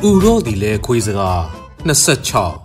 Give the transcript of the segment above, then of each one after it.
ဥရောဒီလဲခွေးစကား26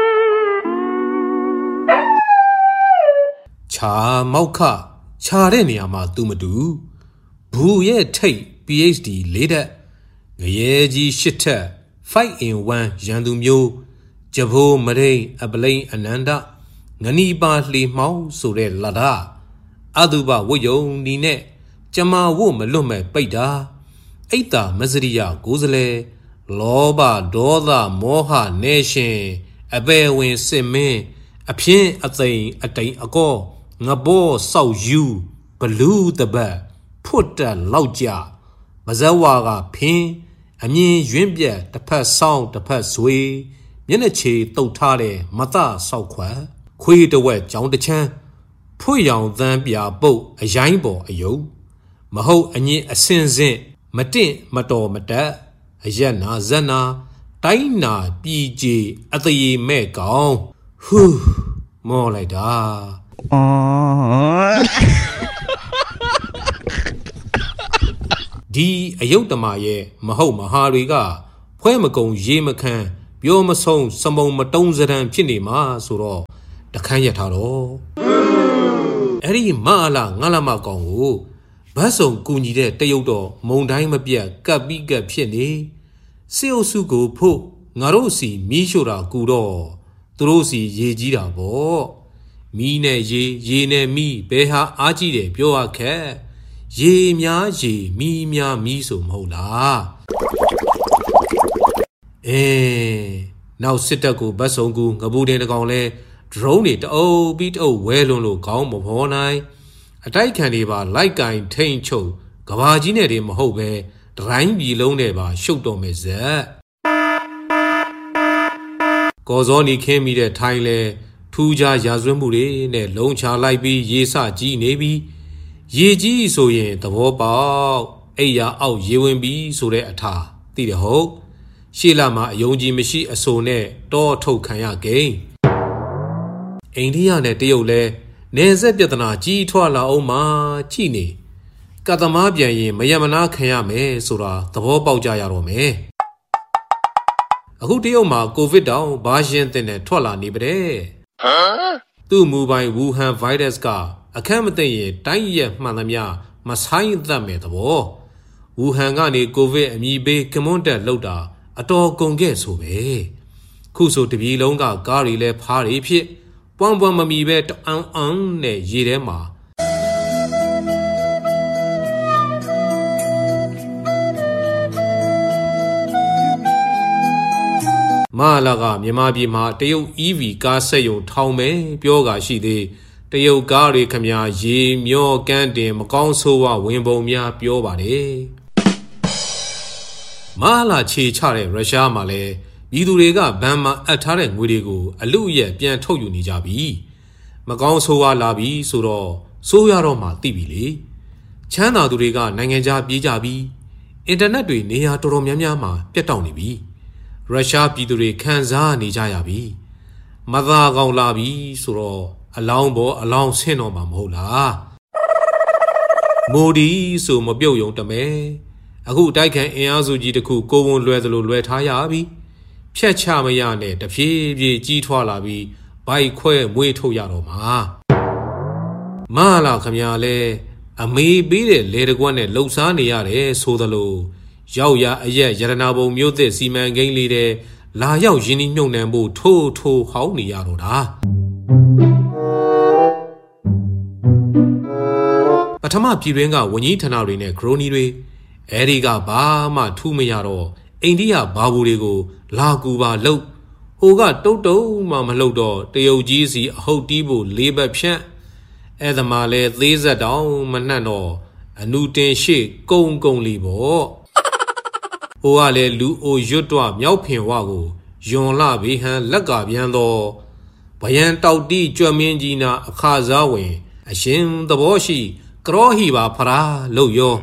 ခြာမောက်ခခြာတဲ့နေရာမှာသူမတူဘူးရဲ့ထိတ် PhD 4တက်ငရဲကြီး8ထက်5 in 1ရန်သူမျိုးဂျဘိုးမရိန်အပလိန်အနန္တငနီပါလှေမှောင်းဆိုတဲ့လာတာအတုပဝိယုံဒီနဲ့ကျမဝတ်မလွတ်မဲ့ပိတ်တာအိတ်တာမစရိယကိုစလဲလောဘဒေါသမောဟနေရှင်အပေဝင်စစ်မင်းအပြင်းအသိမ်အတိမ်အကောငဘောစောက်ယူဘလူးတပတ်ဖွတ်တက်လောက်ကြမဇဝါကဖင်းအမြင်ရွင့်ပြက်တစ်ဖက်ဆောင်းတစ်ဖက်ဇွေမျက်နှာချေတုတ်ထားတဲ့မသဆောက်ခွက်ခွေးတဝက်ကြောင်တချမ်းဖွတ်ရောင်သန်းပြပုတ်အရိုင်းပေါ်အယုံမဟုတ်အညင်အစင်စင့်မတင့်မတော်မတက်အရက်နာဇက်နာတိုင်းနာပြည်ကြီးအသေးမဲ့ကောင်ဟူးမောလိုက်တာဒီအယုတ်တမရဲ့မဟုတ်မဟာတွေကဖွဲမကုံရေမခန်းပြောမဆုံးစမုံမတုံးစရန်ဖြစ်နေမှာဆိုတော့တခန်းရထားတော့အဲ့ဒီမအလာငါလာမကောင်ကိုဘတ်စုံကူညီတဲ့တရုတ်တော့မုံတိုင်းမပြတ်ကပ်ပြီးကပ်ဖြစ်နေစေအုပ်စုကိုဖို့ငါတို့စီမီးရှို့တာကူတော့သူတို့စီရေကြီးတာပေါ့မီးနဲ့ရေနဲ့မီးဘယ်ဟာအားကြီးတယ်ပြောရခက်ရေများရေမီးများမီးဆိုမဟုတ်လားနောက်စစ်တပ်ကိုဘတ်စုံကူငပူတင်တကောင်လဲဒရုန်းတွေတအုပ်ပြီးတအုပ်ဝဲလွန်လို့ခေါင်းမဖော်နိုင်အတိုက်ခံတွေပါလိုက်ကင်ထိန်ချုပ်ကဘာကြီးနဲ့တွေမဟုတ်ပဲဒရိုင်းပြည်လုံးနဲ့ပါရှုပ်တော့မယ်ဇက်ကော်စောနီခင်းမိတဲ့ထိုင်းလဲထူးခြားရာဇဝတ်မှုတွေနဲ့လုံချလိုက်ပြီးရေစကြီးနေပြီးရေကြီးဆိုရင်သဘောပေါက်အိယာအောက်ရေဝင်ပြီးဆိုတဲ့အထာသိတယ်ဟုတ်ရှေ့လာမှာအယုံကြည်မရှိအဆိုနဲ့တောထုတ်ခံရကိန်းအိန္ဒိယနဲ့တရုတ်လဲနေဆက်ပြဿနာကြီးထွားလာအောင်မှကြည့်နေကသမားပြန်ရင်မယမနာခံရမယ်ဆိုတာသဘောပေါက်ကြရတော့မယ်အခုတရုတ်မှာကိုဗစ်တောင်ဘာရှင်းတဲ့နဲ့ထွက်လာနေပါတဲ့သူ့မူပိုင်ဝူဟန်ဗိုင်းရပ်စ်ကအခက်မသိရင်တိုင်းရဲ့မှန်သမျှမဆိုင်သတ်မယ်သဘောဝူဟန်ကနေကိုဗစ်အမည်ပေးကမွန်းတက်လောက်တာအတော်ကုန်ခဲ့ဆိုပဲခုဆိုတပြည်လုံးကကားတွေလဲဖားတွေဖြစ်ပွမ်းပွမ်းမမီပဲတအောင်နဲ့ရေထဲမှာမလာကမြန်မာပြည်မှာတရုတ် EV ကားဆက်ယုံထောင်မယ်ပြောကရှိသေးတရုတ်ကားတွေခမညာရေမျောကန်းတင်မကောင်းဆိုးဝဝင်ပုံများပြောပါတယ်မလာခြေချတဲ့ရုရှားမှာလဲပြည်သူတွေကဘဏ်မှာအပ်ထားတဲ့ငွေတွေကိုအလူရက်ပြန်ထုတ်ယူနေကြပြီမကောင်းဆိုးလာပြီဆိုတော့ဆိုးရတော့မှသိပြီလေချမ်းသာသူတွေကနိုင်ငံခြားပြေးကြပြီအင်တာနက်တွေနေရာတော်တော်များများမှာပြတ်တောက်နေပြီရုရှားပြည်သူတွေခံစားနေကြရပြီမသားကောင်းလာပြီဆိုတော့အလောင်းပေါ်အလောင်းဆင်းတော့မှာမဟုတ်လားမိုဒီဆိုမပြုတ်ယုံတမဲအခုတိုက်ခိုင်အင်အားစုကြီးတစ်ခုကိုဝန်လွယ်သလိုလွယ်ထားရပြီဖြတ်ချမရနဲ့တဖြည်းဖြည်းကြီးထွားလာပြီးဘိုက်ခွဲမွေးထုတ်ရတော့မှာမလာခမညာလဲအမေပေးတဲ့လေတကွက်နဲ့လှုပ်ရှားနေရတယ်ဆိုသလိုရောက်ရအရက်ရတနာပုံမျိုးသစ်စီမံကိန်းလေးတဲ့လာရောက်ရင်းနှီးမြုပ်နှံဖို့ထိုးဟောင်းနေရတော့တာပထမပြည်တွင်းကဝန်ကြီးဌာနတွေနဲ့ခရိုနီတွေအဲဒီကဘာမှထူးမရတော့အိန္ဒိယဘာဘူတွေကိုလာကူပါလှုပ်ဟိုကတုတ်မှမလှုပ်တော့တရုတ်ကြီးစီအဟုတ်တီးဖို့လေးဘက်ဖြန့်အဲ့ဒါမှလဲသေးဆက်တောင်မနှံ့တော့အနုတင်ရှိကုန်းလီပေါ့ဟိုကလဲလူအိုရွတ်တော့မြောက်ဖင်ဝကိုယွန်လာဘေးဟန်လက်ကပြန်တော့ဗယံတောက်တီကြွမင်းကြီးနာအခါစားဝင်အရှင်သဘောရှိကရောဟီပါဖရာလှုပ်ရော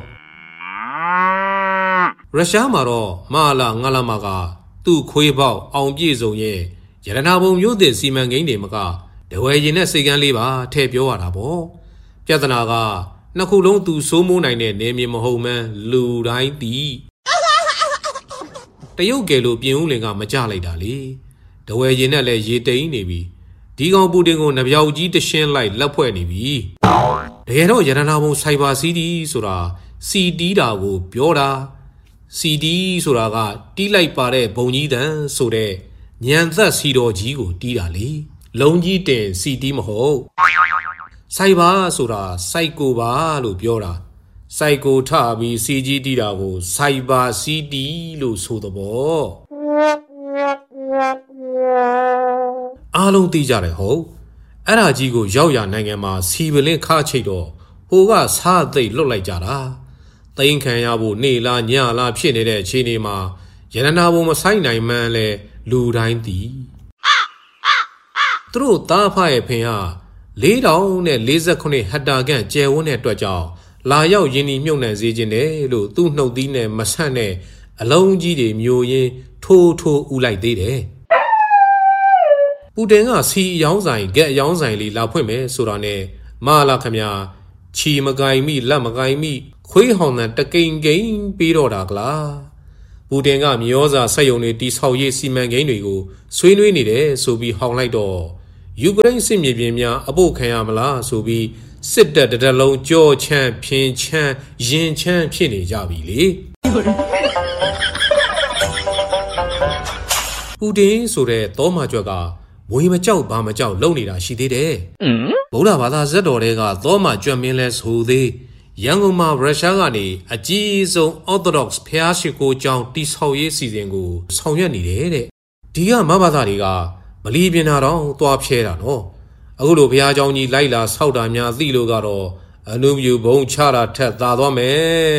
ရုရှားမှာတော့မလာငါလာမကသူ့ခွေးပေါက်အောင်ပြည့်စုံရဲ့ရတနာပုံမျိုးသစ်စီမံကိန်းတွေမကတဝယ်ရင်နဲ့စိတ်ကန်းလေးပါထည့်ပြောရတာပေါ့ပြဿနာကနှစ်ခုလုံးသူစိုးမိုးနိုင်တဲ့နေမြေမဟုတ်မှန်းလူတိုင်းသိတရုတ်ကယ်လိုပြင်ဦးလင်ကမကြလိုက်တာလေတဝယ်ရင်နဲ့လည်းရေတိန်နေပြီဒီကောင်ပူတင်ကိုနှပြောက်ကြီးတရှင်းလိုက်လက်ဖွဲ့နေပြီတကယ်တော့ရတနာဘုံစိုက်ဘာစီဒီဆိုတာစီတီးတာကိုပြောတာစီဒီဆိုတာကတီးလိုက်ပါတဲ့ဘုံကြီးတန်ဆိုတဲ့ညံသက်စီတော်ကြီးကိုတီးတာလေလုံးကြီးတင်စီတီးမဟုတ်စိုက်ဘာဆိုတာစိုက်ကိုပါလို့ပြောတာစိုက်ကိုထပြီးစီကြီးတီးတာကိုစိုက်ဘာစီတီလို့ဆိုတော့ပေါ့အားလုံးသိကြတယ်ဟုတ်အဲ့ဒါကြီးကိုရောက်ရနိုင်ငံမှာစီပလင်းခါချိတ်တော့ဟိုကစားသိပ်လွတ်လိုက်ကြတာသိန်းခံရဖို့နေလားညလားဖြစ်နေတဲ့အခြေအနေမှာရတနာဘုံမဆိုင်နိုင်မှန်းလဲလူတိုင်းသိသူတို့သားဖရဲ့ဖင်ဟာ4048ဟက်တာခန့်ကျယ်ဝန်းတဲ့အတွက်ကြောင့်လာရောက်ယင်းဒီမြုပ်နှံစေခြင်းတယ်လို့သူ့နှုတ်သီးနဲ့မဆန့်တဲ့အလုံးကြီးတွေမျိုးရင်းထိုးဥလိုက်သေးတယ်ပူတင်ကစီအယောင်းဆိုင်ဂက်အယောင်းဆိုင်လေးလာဖွင့်မယ်ဆိုတာနဲ့မလာခမညာချီမကိုင်မိလက်မကိုင်မိခွေးဟောင်တဲ့တကိန်ကိန်ပြီးတော့တာကလားပူတင်ကမြေဩဇာဆက်ယုံတွေတီဆောက်ရေးစီမံကိန်းတွေကိုဆွေးနွေးနေတယ်ဆိုပြီးဟောင်လိုက်တော့ယူကရိန်းစစ်မြေပြင်များအဖို့ခံရမလားဆိုပြီးစစ်တပ်တလုံးကြောချမ်းဖြင်းချမ်းရင်ချမ်းဖြစ်နေကြပြီလေပူတင်ဆိုတဲ့သောမကျွက်ကမွေမကြောက်ဘာမကြောက်လုံနေတာရှိသေးတယ်ဗုဒ္ဓဘာသာဇက်တော်တွေကသောမကျွတ်မင်းလဲဆိုသေးရန်ကုန်မှာရုရှားကနေအကြီးဆုံး Orthodox ဖျားရှိခိုးကျောင်းတိဆောက်ရေးစီစဉ်ကိုဆောင်ရွက်နေတယ်တဲ့ဒီကမဘာသာတွေကမလီပြင်းတာတော့သွားဖြဲတာနော်အခုလိုဘုရားကျောင်းကြီးလိုက်လာဆောက်တာများသိလို့ကတော့အနုမြူဘုံချတာထက်သာသွားမယ်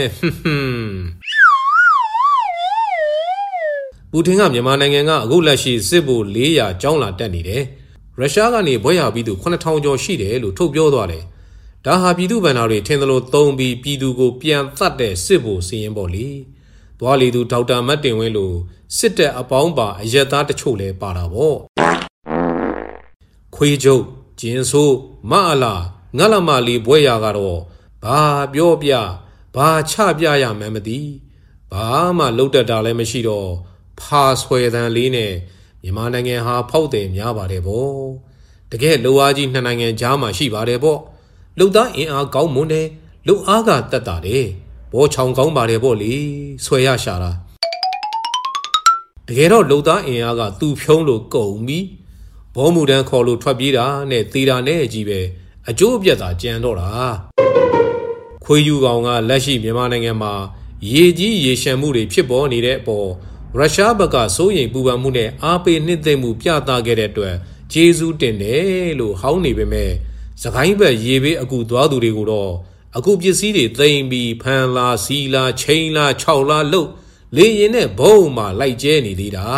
ပူတင်ကမြန်မာနိုင်ငံကအခုလက်ရှိစစ်ဗိုလ်400ကျောင်းလာတက်နေတယ်ရုရှားကနေဘွဲရပြီးသူ9000ကျော်ရှိတယ်လို့ထုတ်ပြောသွားတယ်ဒါဟာပြည်သူ့ဗန္ဓာတွေထင်သလိုသုံးပြီးပြည်သူကိုပြန်သတ်တဲ့စစ်ဗိုလ်စီရင်ပေါ့လေသွားလီသူဒေါက်တာမတ်တင်ဝင်းလိုစစ်တပ်အပေါင်းပါအရက်သားတချို့လဲပါတာပေါ့ခွေးကျုပ်ကျင်းဆိုးမအလာငတ်လမလီဘွဲရကတော့ဘာပြောပြဘာချပြရမှန်းမသိဘာမှလှုပ်တတ်တာလည်းမရှိတော့ဖာဆွဲတန်လေးနဲ့မြန်မာနိုင်ငံဟာဖောက်တယ်များပါတယ်ဗောတကယ်လူအားကြီးနှစ်နိုင်ငံကြားမှာရှိပါတယ်ဗောလူသားအင်အားကောင်းမွန်တယ်လူအားကတက်တာတယ်ဘောချောင်ကောင်းပါတယ်ဗောလေဆွဲရရှာတာတကယ်တော့လူသားအင်အားကသူ့ဖြုံးလို့ကုန်ပြီဘောမှုတန်းခေါ်လို့ထွက်ပြေးတာနဲ့သေးတာနဲ့ကြီးပဲအကျိုးအပြတ်သာကြံတော့တာခွေးယူကောင်ကလက်ရှိမြန်မာနိုင်ငံမှာရေကြီးရေရှမ်းမှုတွေဖြစ်ပေါ်နေတဲ့အပေါ်ရုရှားဘက်ကစိုးရိမ်ပူပန်မှုနဲ့အားပေးနှစ်သိမ့်မှုပြသခဲ့တဲ့အတွက်ကျေးဇူးတင်တယ်လို့ဟောင်းနေပေမဲ့စကိုင်းဘက်ရေဘေးအကူသွားသူတွေကိုတော့အခုပစ္စည်းတွေသိမ်းပြီးဖန်လာစီလာချိန်လာ6လာလို့လေရင်နဲ့ဘုံမှလိုက်ကျဲနေသေးတာ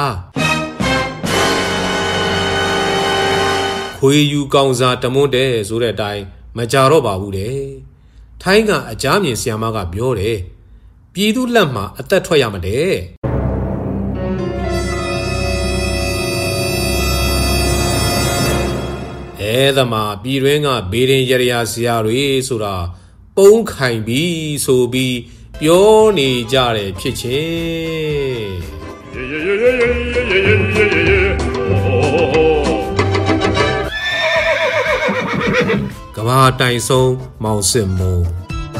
ခွေယူကောင်စာတမွန်းတဲ့ဆိုတဲ့အတိုင်းမကြတော့ပါဘူးတဲ့ထိုင်းကအကြမ်းမြင်ဆီယမကပြောတယ်ပြည်သူလက်မှာအသက်ထွက်ရမှာတဲ့သမားပြည်တွင်းကဘေးရင်ရရစရာတွေဆိုတာပုံးခိုင်ပြီးဆိုပြီးပြောနေကြတယ်ဖြစ်ချင်းကဘာတိုင်ဆုံးမောင်စစ်မုံ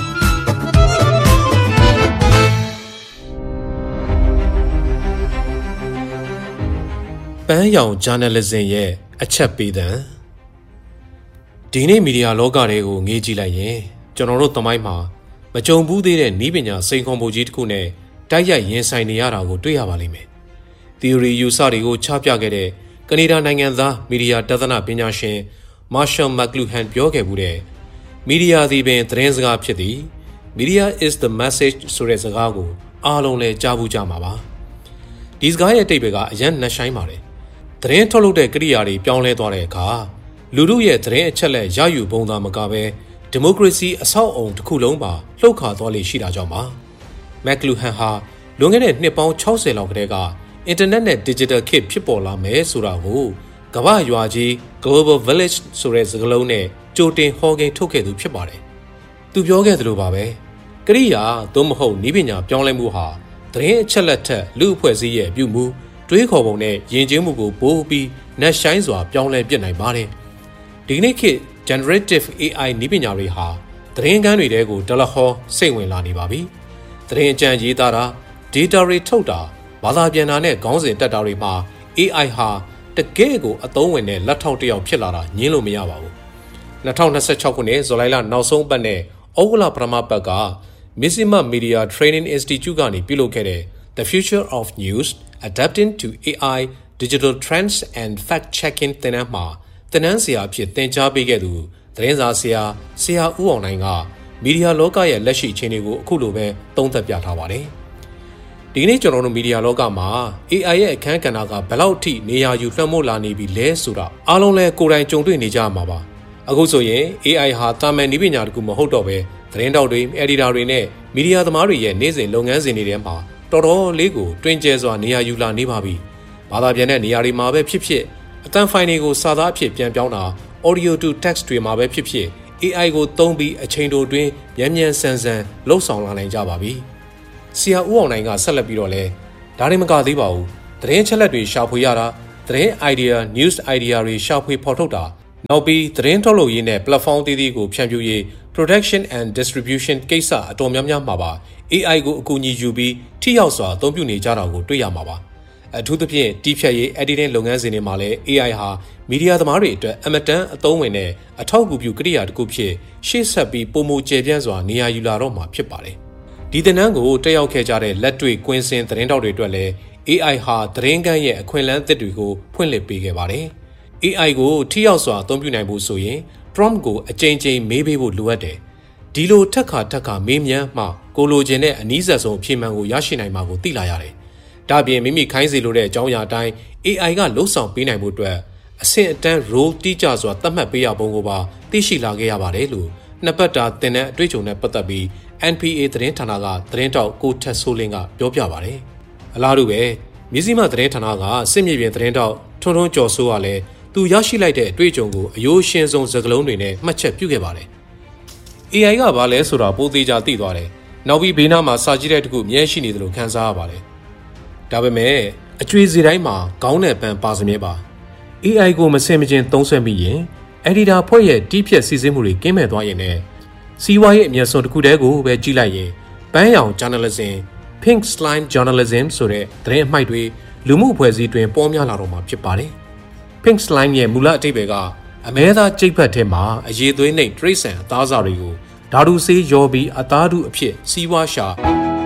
ပန်းရောင်ဂျာနယ်လစ်ဇင်ရဲ့အချက်ပေးတဲ့ဒီနေ့မီဒီယာလောကတွေကိုငေးကြည့်လိုက်ရင်ကျွန်တော်တို့သမိုင်းမှာမကြုံဘူးသေးတဲ့နည်းပညာစိန်ခေါ်မှုကြီးတစ်ခုနဲ့တိုက်ရိုက်ရင်ဆိုင်နေရတာကိုတွေ့ရပါလိမ့်မယ်။ theory ယူဆတွေကိုချပြခဲ့တဲ့ကနေဒါနိုင်ငံသားမီဒီယာတသနာပညာရှင် Marshall McLuhan ပြောခဲ့မှုတဲ့မီဒီယာသည်ပင်သတင်းစကားဖြစ်သည် Media is the message ဆိုတဲ့စကားကိုအားလုံးလည်းကြားဘူးကြမှာပါ။ဒီစကားရဲ့အဓိပ္ပာယ်ကအရန်နှဆိုင်ပါတယ်။သတင်းထုတ်လုပ်တဲ့ကိရိယာတွေပြောင်းလဲသွားတဲ့အခါလူတို့ရဲ့သတင်းအချက်လက်ရယူပုံသာမကပဲဒီမိုကရေစီအဆောက်အုံတစ်ခုလုံးပါလှုပ်ခါသွားလေရှိတာကြောင့်ပါမက်ကလူဟန်ဟာလွန်ခဲ့တဲ့နှစ်ပေါင်း60လောက်ကတည်းကအင်တာနက်နဲ့ digital ခေတ်ဖြစ်ပေါ်လာမယ်ဆိုတာကိုကမ္ဘာရွာကြီး Global Village ဆိုတဲ့စကားလုံးနဲ့ကြိုတင်ဟောကိန်းထုတ်ခဲ့သူဖြစ်ပါတယ်သူပြောခဲ့သလိုပါပဲကိရိယာသို့မဟုတ်နည်းပညာပြောင်းလဲမှုဟာသသတင်းအချက်လက်ထက်လူအဖွဲ့အစည်းရဲ့ပြုမှုတွေးခေါ်ပုံနဲ့ယဉ်ကျေးမှုကိုပိုးပြီးနက်ရှိုင်းစွာပြောင်းလဲပြစ်နိုင်ပါတယ်ဒီကနေ့ခေတ် generative AI နည်းပညာတွေဟာသတင်းကမ်းတွေတဲကိုတလဟောစိတ်ဝင်လာနေပါပြီသတင်းအကြံရေးသားတာ data တွေထုတ်တာဘာသာပြန်တာနဲ့ခေါင်းစဉ်တက်တာတွေမှာ AI ဟာတကယ်ကိုအသုံးဝင်တဲ့လက်ထောက်တစ်ယောက်ဖြစ်လာတာညင်းလို့မရပါဘူး2026ခုနှစ်ဇူလိုင်လနောက်ဆုံးပတ်နဲ့ဩဂုတ်လပထမပတ်က Missima Media Training Institute ကနေပြုလုပ်ခဲ့တဲ့ The Future of News Adapting to AI Digital Trends and Fact-Checking သင်တန်းမှာသင်တန်းဆရာအဖြစ်သင်ကြားပေးခဲ့သူသတင်းစာဆရာဦးအောင်နိုင်ကမီဒီယာလောကရဲ့လက်ရှိအခြေအနေကိုအခုလိုပဲသုံးသပ်ပြထားပါတယ်ဒီနေ့ကျွန်တော်တို့မီဒီယာလောကမှာ AI ရဲ့အခန်းကဏ္ဍကဘယ်လောက်ထိနေရာယူလွှမ်းမိုးလာနေပြီလဲဆိုတာအားလုံးလဲကိုယ်တိုင်ကြုံတွေ့နေကြမှာပါအခုဆိုရင် AI ဟာတာမန်နည်းပညာတခုမဟုတ်တော့ပဲသတင်းတောက်တွေ editor တွေနဲ့မီဒီယာသမားတွေရဲ့နေ့စဉ်လုပ်ငန်းစဉ်တွေထဲမှာတော်တော်လေးကိုတွင်ကျဲစွာနေရာယူလာနေပါပြီဘာသာပြန်တဲ့နေရာတွေမှာပဲဖြစ်ဖြစ်အတန်းဖိုင်တွေကိုစာသားအဖြစ်ပြန်ပြောင်းတာ audio to text တွေမှာပဲဖြစ်ဖြစ် AI ကိုသုံးပြီးအချိန်တိုတွင်မြန်ဆန်လှုပ်ဆောင်လာနိုင်ကြပါပြီဆရာဦးအောင်နိုင်ကဆက်လက်ပြီးတော့လဲဒါတွေမကသေးပါဘူးသတင်းချက်လက်တွေရှာဖွေရတာသတင်း idea news idea တွေရှာဖွေဖော်ထုတ်တာနောက်ပြီးသတင်းထုတ်လုပ်ရေးနဲ့ platform တည်တည်ကိုဖြန့်ဖြူးရေး production and distribution ကိစ္စအတော်များများမှာပါ AI ကိုအကူအညီယူပြီးထိရောက်စွာအသုံးပြုနေကြတာကိုတွေ့ရမှာပါအထူးသဖြင့်တီးဖြတ်ရေး editing လုပ်ငန်းစဉ်တွေမှာလည်း AI ဟာမီဒီယာသမားတွေအတွက်အမတန်အသုံးဝင်တဲ့အထောက်အကူပြုကိရိယာတစ်ခုဖြစ်ရှေ့ဆက်ပြီးပုံမကျယ်ပြန့်စွာနေရာယူလာတော့မှာဖြစ်ပါတယ်ဒီသင်တန်းကိုတက်ရောက်ခဲ့ကြတဲ့လက်တွေ့ကွင်းစင်သတင်းတောက်တွေအတွက်လည်း AI ဟာသတင်းကမ်းရဲ့အခွင့်အလမ်းအသစ်တွေကိုဖွင့်လှစ်ပေးခဲ့ပါတယ် AI ကိုထိရောက်စွာအသုံးပြုနိုင်ဖို့ဆိုရင် prompt ကိုအကြိမ်ကြိမ်မေးပေးဖို့လိုအပ်တယ်ဒီလိုထက်ခါမေးမြန်းမှကိုလိုချင်တဲ့အနည်းဆက်ဆုံးအဖြေမှန်ကိုရရှိနိုင်မှာကိုသိလာရတယ်ဒါပြင်မိမိခိုင်းစီလိုတဲ့အကြောင်းအရာအတိုင်း AI ကလှုပ်ဆောင်ပေးနိုင်မှုအတွက်အဆင့်အတန်း role တိကျစွာသတ်မှတ်ပေးရပုံကိုပါသိရှိလာခဲ့ရပါတယ်လို့နှစ်ပတ်တာသင်တဲ့အတွေ့အကြုံနဲ့ပတ်သက်ပြီး NPA သတင်းဌာနကသတင်းတောက်ကိုထက်ဆိုးလင်းကပြောပြပါတယ်အလားတူပဲမြစည်းမသတင်းဌာနကစစ်မြေပြင်သတင်းတောက်ထွန်းကျော်စိုးကလည်းသူရရှိလိုက်တဲ့အတွေ့အကြုံကိုအယိုးရှင်းဆုံးစကားလုံးတွေနဲ့မှတ်ချက်ပြုခဲ့ပါတယ် AI ကဘာလဲဆိုတာပိုသေးချာသိသွားတယ်နောက်ပြီးဘေးနားမှာစာကြည့်တဲ့တခုမြဲရှိနေတယ်လို့ခန်းစားရပါတယ်ဒါပေမဲ့အကျွေးစီတိုင်းမှာခေါင်းနဲ့ပန်းပါစမြဲပါ AI ကိုမစင်မချင်းသုံးဆွဲမိရင် editor ဖွဲ့ရဲ့တီးဖြတ်စီစဉ်မှုတွေကင်းမဲ့သွားရင်လည်းစီးပွားရေးအမြတ်ဆုံးတစ်ခုတည်းကိုပဲကြည့်လိုက်ရင်ပန်းရောင် journalism pink slime journalism ဆိုတဲ့သတင်းအမှိုက်တွေလူမှုအဖွဲ့အစည်းတွင်ပေါ်များလာတော့မှာဖြစ်ပါတယ် pink slime ရဲ့မူလအဓိပ္ပာယ်ကအမဲသားကြိတ်ဖက်ထဲမှာအရေးသွေးနှိပ်တရိတ်ဆန်အသားစားတွေကိုဓာတုဆေးရောပြီးအသားတုအဖြစ်စီးပွားရှာ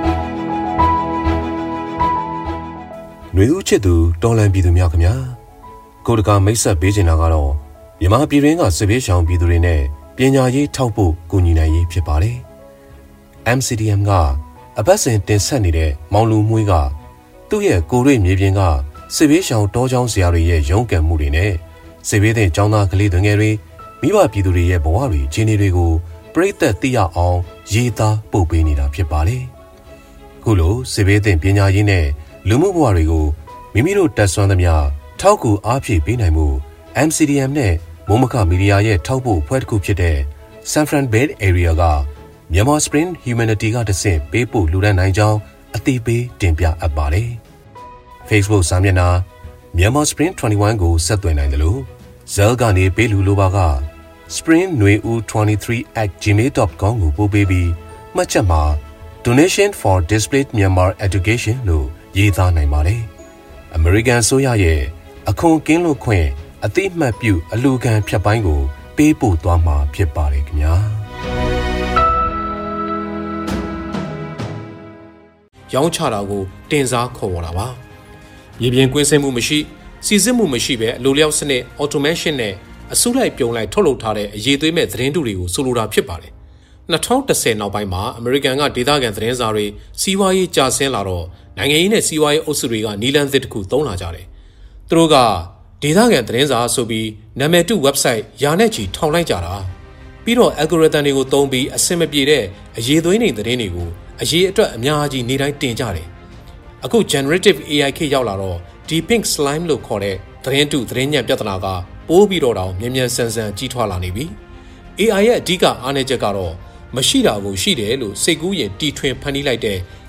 ຫນွေဦးချစ်သူတော်လန်ပြည်သူများခင်ဗျာကိုတကာမိတ်ဆက်ပေးချင်တာကတော့မြန်မာပြည်တွင်းကစစ်ဘေးရှောင်ပြည်သူတွေနဲ့ပညာရေးထောက်ဖို့ကူညီနိုင်ရေးဖြစ်ပါတယ် MCDM ကအပတ်စဉ်တင်ဆက်နေတဲ့မောင်လူမွေးကသူ့ရဲ့ကိုရိမြေပြင်ကစစ်ဘေးရှောင်တောချောင်းဆရာတွေရဲ့ရုန်းကန်မှုတွေနဲ့စစ်ဘေးသင့်ကျောင်းသားကလေးတွေငယ်တွေမိဘပြည်သူတွေရဲ့ဘဝတွေအခြေအနေတွေကိုပြည်သက်သိရအောင်ရေးသားပို့ပေးနေတာဖြစ်ပါတယ်ခုလိုစစ်ဘေးသင့်ပညာရေးနဲ့လူမှုဘဝတွေကိုမိမိတို့တက်ဆွမ်းသမျှထောက်ကူအားဖြည့်ပေးနိုင်မှု MCDM နဲ့မုံမခမီဒီယာရဲ့ထောက်ပို့အဖွဲ့တစ်ခုဖြစ်တဲ့ San Fran Bay Area ကMyanmar Spring Humanity ကတဆင့်ပေးပို့လူဒန်းနိုင်ကြောင်းအသိပေးတင်ပြအပ်ပါတယ် Facebook စာမျက်နှာ Myanmar Spring 21ကိုဆက်သွယ်နိုင်တယ်လို့ Zell ကနေပေးလူလိုပါက spring23@gmail.com ကိုပို့ပေးပြီးမှတ်ချက်မှာ Donation for Displaced Myanmar Education လို့ရေးသားနိုင်ပါတယ်။ American ဆိုရရဲ့အခွန်ကင်းလွတ်ခွင့်အတိအမှတ်ပြုအလူခံဖြတ်ပိုင်းကိုပေးပို့သွားမှာဖြစ်ပါတယ်ခင်ဗျာ။ရောင်းချတာကိုတင်စားခေါ်ဝေါ်တာပါ။မြေပြင်ကွင်းဆင်းမှုမရှိစီစစ်မှုမရှိပဲအလိုလျောက်စနစ် automation နဲ့အစုလိုက်ပြုံလိုက်ထုတ်လုပ်ထားတဲ့အရေးသွေးမဲ့သတင်းတုတွေကိုဆိုလိုတာဖြစ်ပါတယ်။2010နောက်ပိုင်းမှာအမေရိကန်ကဒေသခံသတင်းစာတွေစီးပွားရေးကျဆင်းလာတော့နိုင်ငံရေးနဲ့စီးပွားရေးအုပ်စုတွေကနီလန်းသစ်တစ်ခုသုံးလာကြတယ်။သူတို့ကဒေသခံသတင်းစာဆိုပြီးနာမည်တူ website ရာနဲ့ချီထောင်လိုက်ကြတာ။ပြီးတော့ algorithm တွေကိုသုံးပြီးအဆင်မပြေတဲ့အရေးသွေးနေသတင်းတွေကိုအရေးအတွက်အများကြီးနေတိုင်းတင်ကြတယ်။အခု generative AI ခေတ်ရောက်လာတော့ဒီ pink slime လို့ခေါ်တဲ့သတင်းတုသတင်းညံ့ပြဿနာကပိုးပြီးတော့တောင်မြန်ဆန်ကြီးထွားလာနေပြီ။ AI ရဲ့အဓိကအားနည်းချက်ကတော့မရှိတာကိုရှိတယ်လို့စိတ်ကူးရင်တီထွင်ဖန်တီးလိုက်တဲ့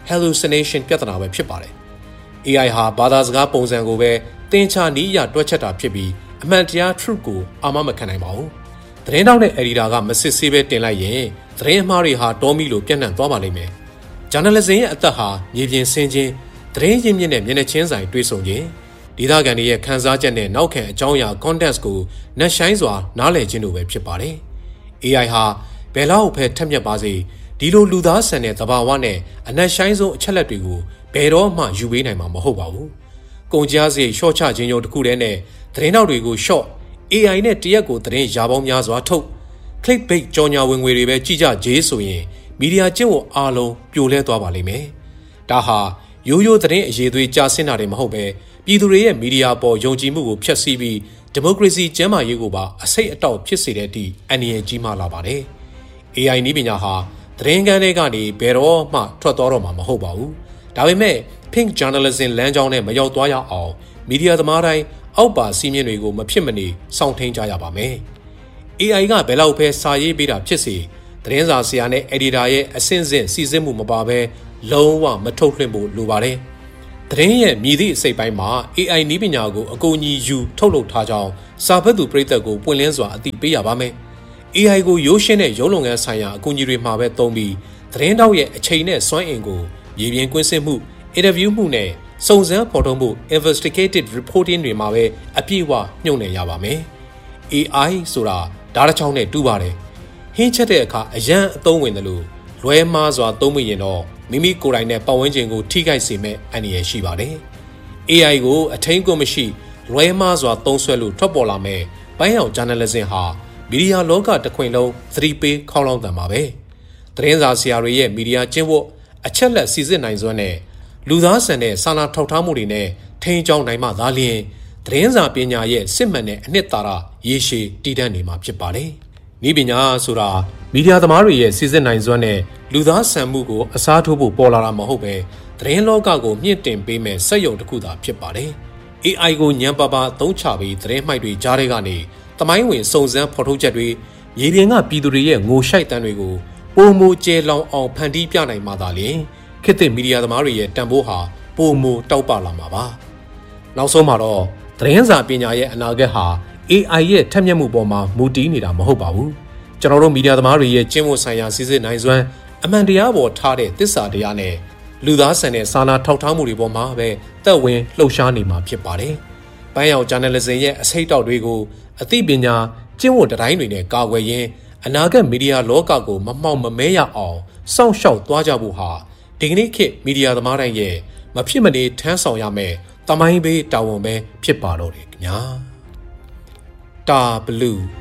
hallucination ပြဿနာပဲဖြစ်ပါတယ်။ AI ဟာဘာသာစကားပုံစံကိုပဲသင်္ချာနည်းအရတွက်ချက်တာဖြစ်ပြီးအမှန်တရား truth ကိုအာမမခံနိုင်ပါဘူး။သတင်းတောက်တဲ့ editor ကမစစ်ဆေးပဲတင်လိုက်ရင်သတင်းအမှားတွေဟာတော်မီလို့ပြန့်နှံ့သွားပါလိမ့်မယ်။ journalism ရဲ့အသက်ဟာမြေပြင်ဆင်းခြင်းသတင်းရင်းမြစ်နဲ့မျက်နှာချင်းဆိုင်တွေ့ဆုံခြင်းဒေသခံတွေရဲ့ခန်းစားချက်နဲ့နောက်ခံအကြောင်းအရာ context ကိုနှက်ဆိုင်စွာနားလည်ခြင်းတို့ပဲဖြစ်ပါတယ်။ AI ဟာဘယ်လောက်ပဲထက်မြက်ပါစေဒီလိုလူသားဆန်တဲ့သဘာဝနဲ့အနှက်ဆိုင်ဆုံးအချက်လက်တွေကိုဘယ်တော့မှယူပေးနိုင်မှာမဟုတ်ပါဘူး။ကုန်ကျစရိတ်ရှော့ချခြင်းရုံတစ်ခုတည်းနဲ့သတင်းတောက်တွေကို short AI နဲ့တရက်ကိုသတင်းရာပေါင်းများစွာထုတ် clickbait ကြော်ညာဝင်ငွေတွေပဲကြည့်ကြကြေးဆိုရင်မီဒီယာကျင့်ဝတ်အားလုံးပြိုလဲသွားပါလိမ့်မယ်။ဒါဟာရိုးရိုးသတင်းအရေးသွေးကြာဆင်းတာတွေမဟုတ်ပဲပြည်သူတွေရဲ့မီဒီယာပေါ်ယုံကြည်မှုကိုဖျက်ဆီးပြီးဒီမိုကရေစီကျန်းမာရေးကိုပါအစိတ်အတောက်ဖြစ်စေတဲ့အထိအန္တရာယ်ကြီးမားလာပါတယ်။ AI နည်းပညာဟာသတင်းကန်းတွေကနေဘယ်တော့မှထွက်သွားတော့မှာမဟုတ်ပါဘူး။ဒါပေမဲ့ pink journalism လမ်းကြောင်းနဲ့မရောက်သွားရအောင်မီဒီယာသမားတိုင်းအောက်ပါစီးမြင်တွေကိုမဖြစ်မနေစောင့်ထိန်ကြရပါမယ်။ AI ကဘယ်လောက်ပဲစာရေးပေးတာဖြစ်စေသတင်းစာဆရာနဲ့ editor ရဲ့အဆင့်ဆင့်စီစစ်မှုမပါဘဲလုံးဝမထုတ်လွှင့်ဖို့လိုပါတယ်။သတင်းရဲ့မြည်သည့်အစိတ်ပိုင်းမှာ AI နည်းပညာကိုအကူအညီယူထုတ်လုပ်ထားကြောင်းစာဖတ်သူပရိသတ်ကိုပွင့်လင်းစွာအသိပေးရပါမယ်။ AI ကိုရိုးရှင်းတဲ့ရုံးလုပ်ငန်းဆိုင်ရာအကူအညီတွေမှာပဲသုံးပြီးသတင်းတောက်ရဲ့အချိန်နဲ့စွမ်းအင်ကိုမြေပြင်ကွင်းဆင်းမှု interview မှုနဲ့စုံစမ်းဖော်ထုတ်မှု investigative reporting တွေမှာပဲအပြည့်အဝညှို့နှံရပါမယ်။ AI ဆိုတာဓာတ်ချောင်းနဲ့တူပါတယ်။ဟင်းချက်တဲ့အခါအရန်အသုံးဝင်တယ်လို့လွဲမှားစွာသုံးမိရင်တော့မိမိကိုယ်တိုင်နဲ့ပတ်ဝန်းကျင်ကိုထိခိုက်စေမဲ့အန္တရာယ်ရှိပါတယ်။ AI ကိုအထင်ကိုမရှိလွဲမှားစွာသုံးဆွဲလို့ထွက်ပေါ်လာမဲ့ပိုင်းအောင် journalism ဟာမီဒီယာလောကတစ်ခွင်လုံးသတိပေးခေါင်းလောင်းတံပါပဲ။သတင်းစာဆရာတွေရဲ့မီဒီယာကျင့်ဝတ်အချက်လက်စီစစ်နိုင်စွမ်းနဲ့လူသားဆန်တဲ့စာနာထောက်ထားမှုတွေနဲ့ထိန်းကျောင်းနိုင်မှသာလျှင်သတင်းစာပညာရဲ့စစ်မှန်တဲ့အနှစ်သာရရေရှည်တည်တံ့နေမှာဖြစ်ပါတယ်။ဤပညာဆိုတာမီဒီယာသမားတွေရဲ့စီစစ်နိုင်စွမ်းနဲ့လူသားဆန်မှုကိုအစားထိုးဖို့ပေါ်လာတာမဟုတ်ပဲသတင်းလောကကိုမြင့်တင်ပေးမဲ့စက်ရုံတစ်ခုသာဖြစ်ပါတယ်။ AI ကိုညံပါပါသုံးချပြီးသတင်းမှိုက်တွေကြားထဲကနေသမိုင်းဝင်စုံစမ်းဖော်ထုတ်ချက်တွေမြေပြင်ကပြည်သူတွေရဲ့ငိုရှိုက်တန်းတွေကိုပုံမူကျဲလောင်အောင်ဖန်တီးပြနိုင်မှသာလျှင်ခေတ်သစ်မီဒီယာသမားတွေရဲ့တန်ဖိုးဟာပုံမူတောက်ပလာမှာပါ။နောက်ဆုံးမှာတော့သတင်းစာပညာရဲ့အနာဂတ်ဟာ AI ရဲ့ထက်မြက်မှုပေါ်မှာမူတည်နေတာမဟုတ်ပါဘူး။ကျွန်တော်တို့မီဒီယာသမားတွေရဲ့ကျင့်ဝတ်ဆိုင်ရာစီစစ်နိုင်စွမ်းအမှန်တရားပေါ်ထားတဲ့သစ္စာတရားနဲ့လူသားဆန်တဲ့စာနာထောက်ထားမှုတွေပေါ်မှာပဲသက်ဝင်လှုပ်ရှားနေမှာဖြစ်ပါတယ်။ပိုင်းအောင် journalism ရဲ့အစိတ်တောက်တွေကိုအသိပညာကျင့်ဝတ်တိုင်းတွေနဲ့ကာကွယ်ရင်းအနာဂတ်မီဒီယာလောကကိုမမှောင်မမဲရအောင်စောင့်ရှောက်သွားကြဖို့ဟာဒီကနေ့ခေတ်မီဒီယာသမားတိုင်းရဲ့မဖြစ်မနေထမ်းဆောင်ရမယ်တမိုင်းဘေးတာဝန်ပဲဖြစ်ပါတော့တယ်ခင်ဗျာ။တာဘလူး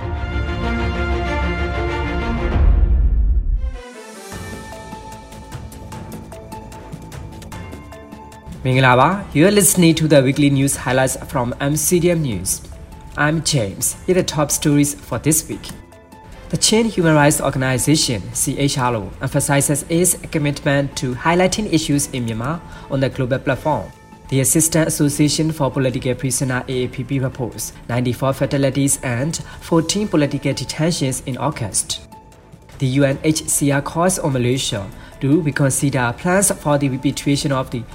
မင်္ဂလာပါ You are listening to the weekly news highlights from MCDM News. I'm James. Here are the top stories for this week. The Chin Human Rights Organization, CHRO, emphasizes its commitment to highlighting issues in Myanmar on the global platform. The Assistant Association for Political Prisoner AAPP reports 94 fatalities and 14 political detentions in August. The UNHCR calls on Malaysia to reconsider plans for the repatriation of the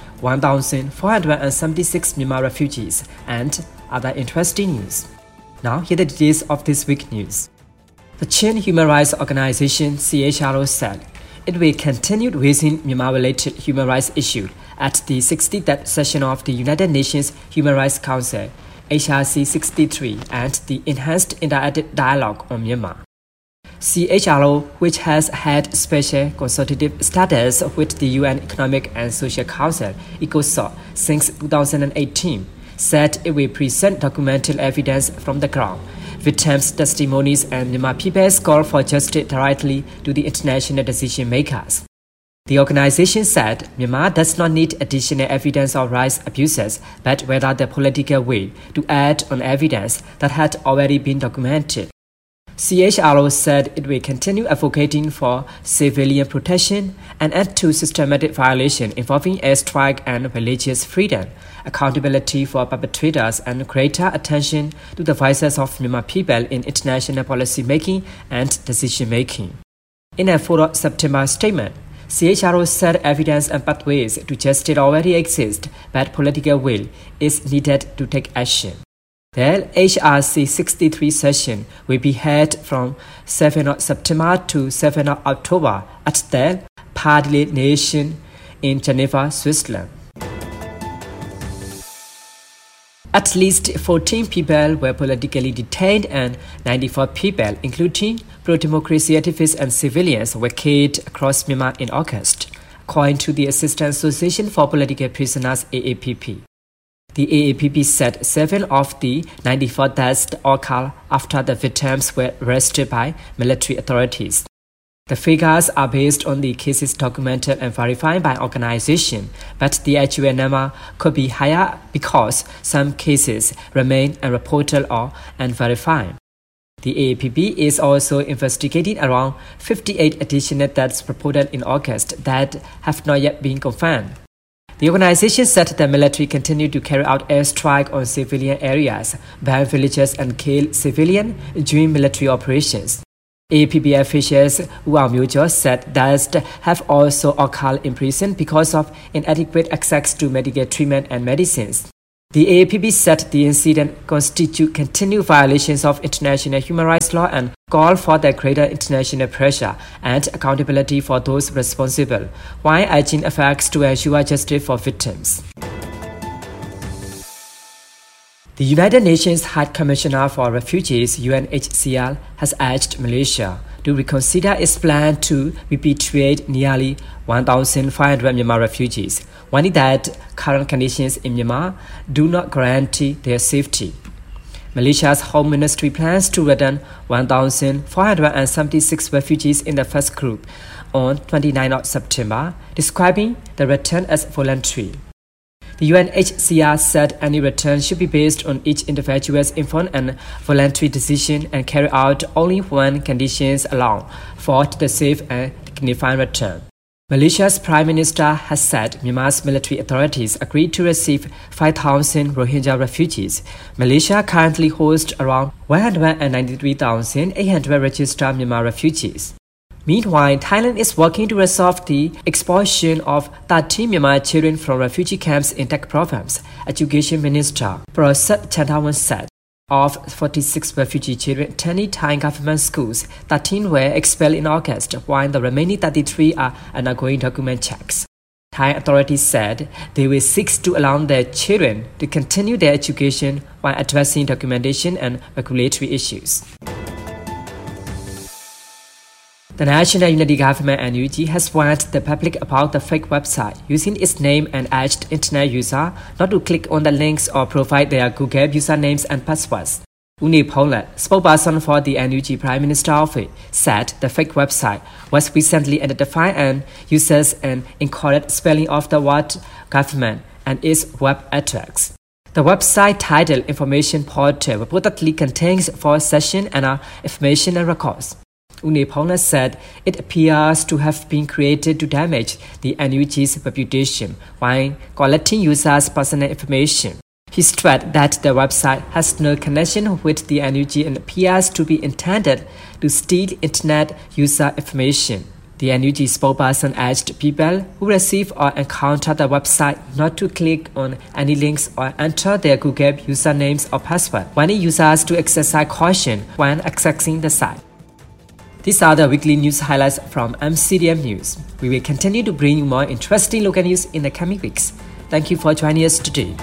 1,476 Myanmar refugees and other interesting news. Now, here are the details of this week's news. The Chin Human Rights Organization, CHRO, said it will continue raising Myanmar-related human rights issues at the 63rd session of the United Nations Human Rights Council, HRC 63, and the Enhanced Interactive Dialogue on Myanmar. CHRO, which has had special consultative status with the UN Economic and Social Council, ECOSOC, since 2018, said it will present documental evidence from the ground, victims' testimonies, and Myanmar people's call for justice directly to the international decision makers. The organization said Myanmar does not need additional evidence of rights abuses, but rather the political will to add on evidence that had already been documented. CHRO said it will continue advocating for civilian protection and end to systematic violation involving airstrike and religious freedom, accountability for perpetrators, and greater attention to the voices of Myanmar people in international policy making and decision making. In a 4 September statement, CHRO said evidence and pathways to justice already exist, but political will is needed to take action. The HRC 63 session will be held from 7 September to 7 October at the Party Nation in Geneva, Switzerland. At least 14 people were politically detained and 94 people, including pro-democracy activists and civilians, were killed across Myanmar in August, according to the Assistance Association for Political Prisoners AAPP. The AAPP said 7 of the 94 deaths occurred after the victims were arrested by military authorities. The figures are based on the cases documented and verified by organization, but the actual number could be higher because some cases remain unreported or unverified. The AAPP is also investigating around 58 additional deaths reported in August that have not yet been confirmed. The organization said the military continued to carry out airstrikes on civilian areas, burn villages and kill civilians during military operations. AAPP officials Wu Aung-myo said deaths have also occurred in prison because of inadequate access to medical treatment and medicines. The AAPP said the incident constitute continued violations of international human rights law and called for the greater international pressure and accountability for those responsible, while urging efforts to ensure justice for victims. The United Nations High Commissioner for Refugees (UNHCR) has urged Malaysia to reconsider its plan to repatriate nearly 1,500 Myanmar refugees, warning that current conditions in Myanmar do not guarantee their safety. Malaysia's Home Ministry plans to return 1,476 refugees in the first group on 29 September, describing the return as voluntary. The UNHCR said any return should be based on each individual's informed and voluntary decision and carried out only when conditions allow for the safe and dignified return. Malaysia's Prime Minister has said Myanmar's military authorities agreed to receive 5,000 Rohingya refugees. Malaysia currently hosts around 193,800 registered Myanmar refugees. Meanwhile, Thailand is working to resolve the expulsion of 13 Myanmar children from refugee camps in Tak Province. Education Minister Prasad Chandawan said, of 46 refugee children attending Thai government schools, 13 were expelled in August, while the remaining 33 are undergoing document checks. Thai authorities said they will seek to allow their children to continue their education while addressing documentation and regulatory issues. The National Unity Government (NUG) has warned the public about the fake website using its name and urged internet users not to click on the links or provide their Google usernames and passwords. Uni Paulet, spokesperson for the NUG Prime Minister Office, said the fake website was recently identified and uses an incorrect spelling of the word government and its web address. The website titled Information Portal reportedly contains false sessions and information and records. Uni Paulet said it appears to have been created to damage the NUG's reputation while collecting users' personal information. He stressed that the website has no connection with the NUG and appears to be intended to steal internet user information. The NUG spokesperson urged people who receive or encounter the website not to click on any links or enter their Google usernames or password, warning users to exercise caution when accessing the site. These are the weekly news highlights from MCDM News. We will continue to bring you more interesting local news in the coming weeks. Thank you for joining us today.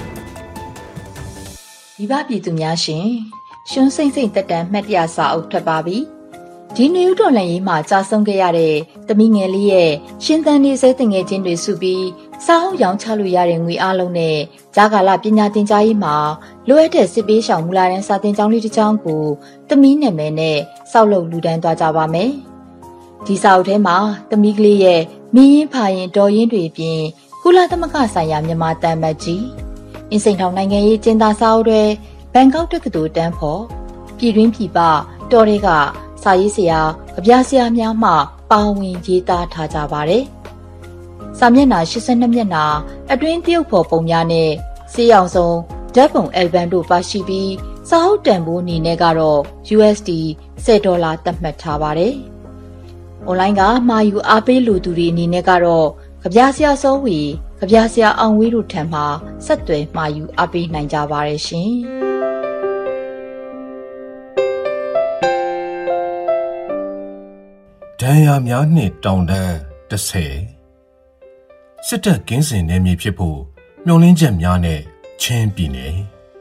ဒီပါပြည်သူများရှင်ရှွန်းစိမ့်စိမ့်တက်တန်မှတ်တရစာအုပ်ထွက်ပါပြီဒီနယူးတော်လန်ရေးမှာကြာဆုံးခဲ့ရတဲ့သမီးငယ်လေးရဲ့ရှင်သန်နေစေတငယ်ချင်းတွေစုပြီးစာအုပ်ရောင်းချလို့ရတဲ့ငွေအားလုံးနဲ့ဂျာကာလပညာသင်ကြားရေးမှာလိုအပ်တဲ့စစ်ပေးရှောင်မူလာတန်းစာသင်ကျောင်းလေးတစ်ကျောင်းကိုသမီးနာမည်နဲ့စောက်လုပ်လူတန်းသွားကြပါမယ်ဒီစာအုပ်ထဲမှာသမီးကလေးရဲ့မင်းရင်ဖာရင်တော်ရင်တွေပြင်ကုလသမဂ္ဂဆိုင်ရာမြန်မာတန်မတ်ကြီးအင်းစိန်ထောင်နိုင်ငံရေးကျင်းသားစာအုပ်တွေဘန်ကောက်တက္ကသိုလ်တန်းဖို့ပြည်တွင်းပြည်ပတော်တွေကစာရေးဆရာအပြားဆရာများမှပါဝင်ရေးသားထားကြပါတယ်။စာမျက်နှာ82မျက်နှာအတွင်းတရုတ်ဖော်ပုံများနဲ့စေးရောင်စုံဓာတ်ပုံအယ်ဘမ်တို့ပါရှိပြီးစာအုပ်တန်ဖိုးအနေနဲ့ကတော့ USD $10 သတ်မှတ်ထားပါတယ်။အွန်လိုင်းကမှာယူအားပေးလူသူတွေအနေနဲ့ကတော့ကြပြဆရာစောဝီကြပြဆရာအောင်ဝေးတို့ထံမှဆက်သွယ်မှာယူအားပေးနိုင်ကြပါတယ်ရှင်ဒဏ်ရာများနှင့်တောင်တန်း10စစ်တပ်ကင်းစင်နယ်မြေဖြစ်ဖို့မျှော်လင့်ချက်များနဲ့ချင်းပြည်နယ်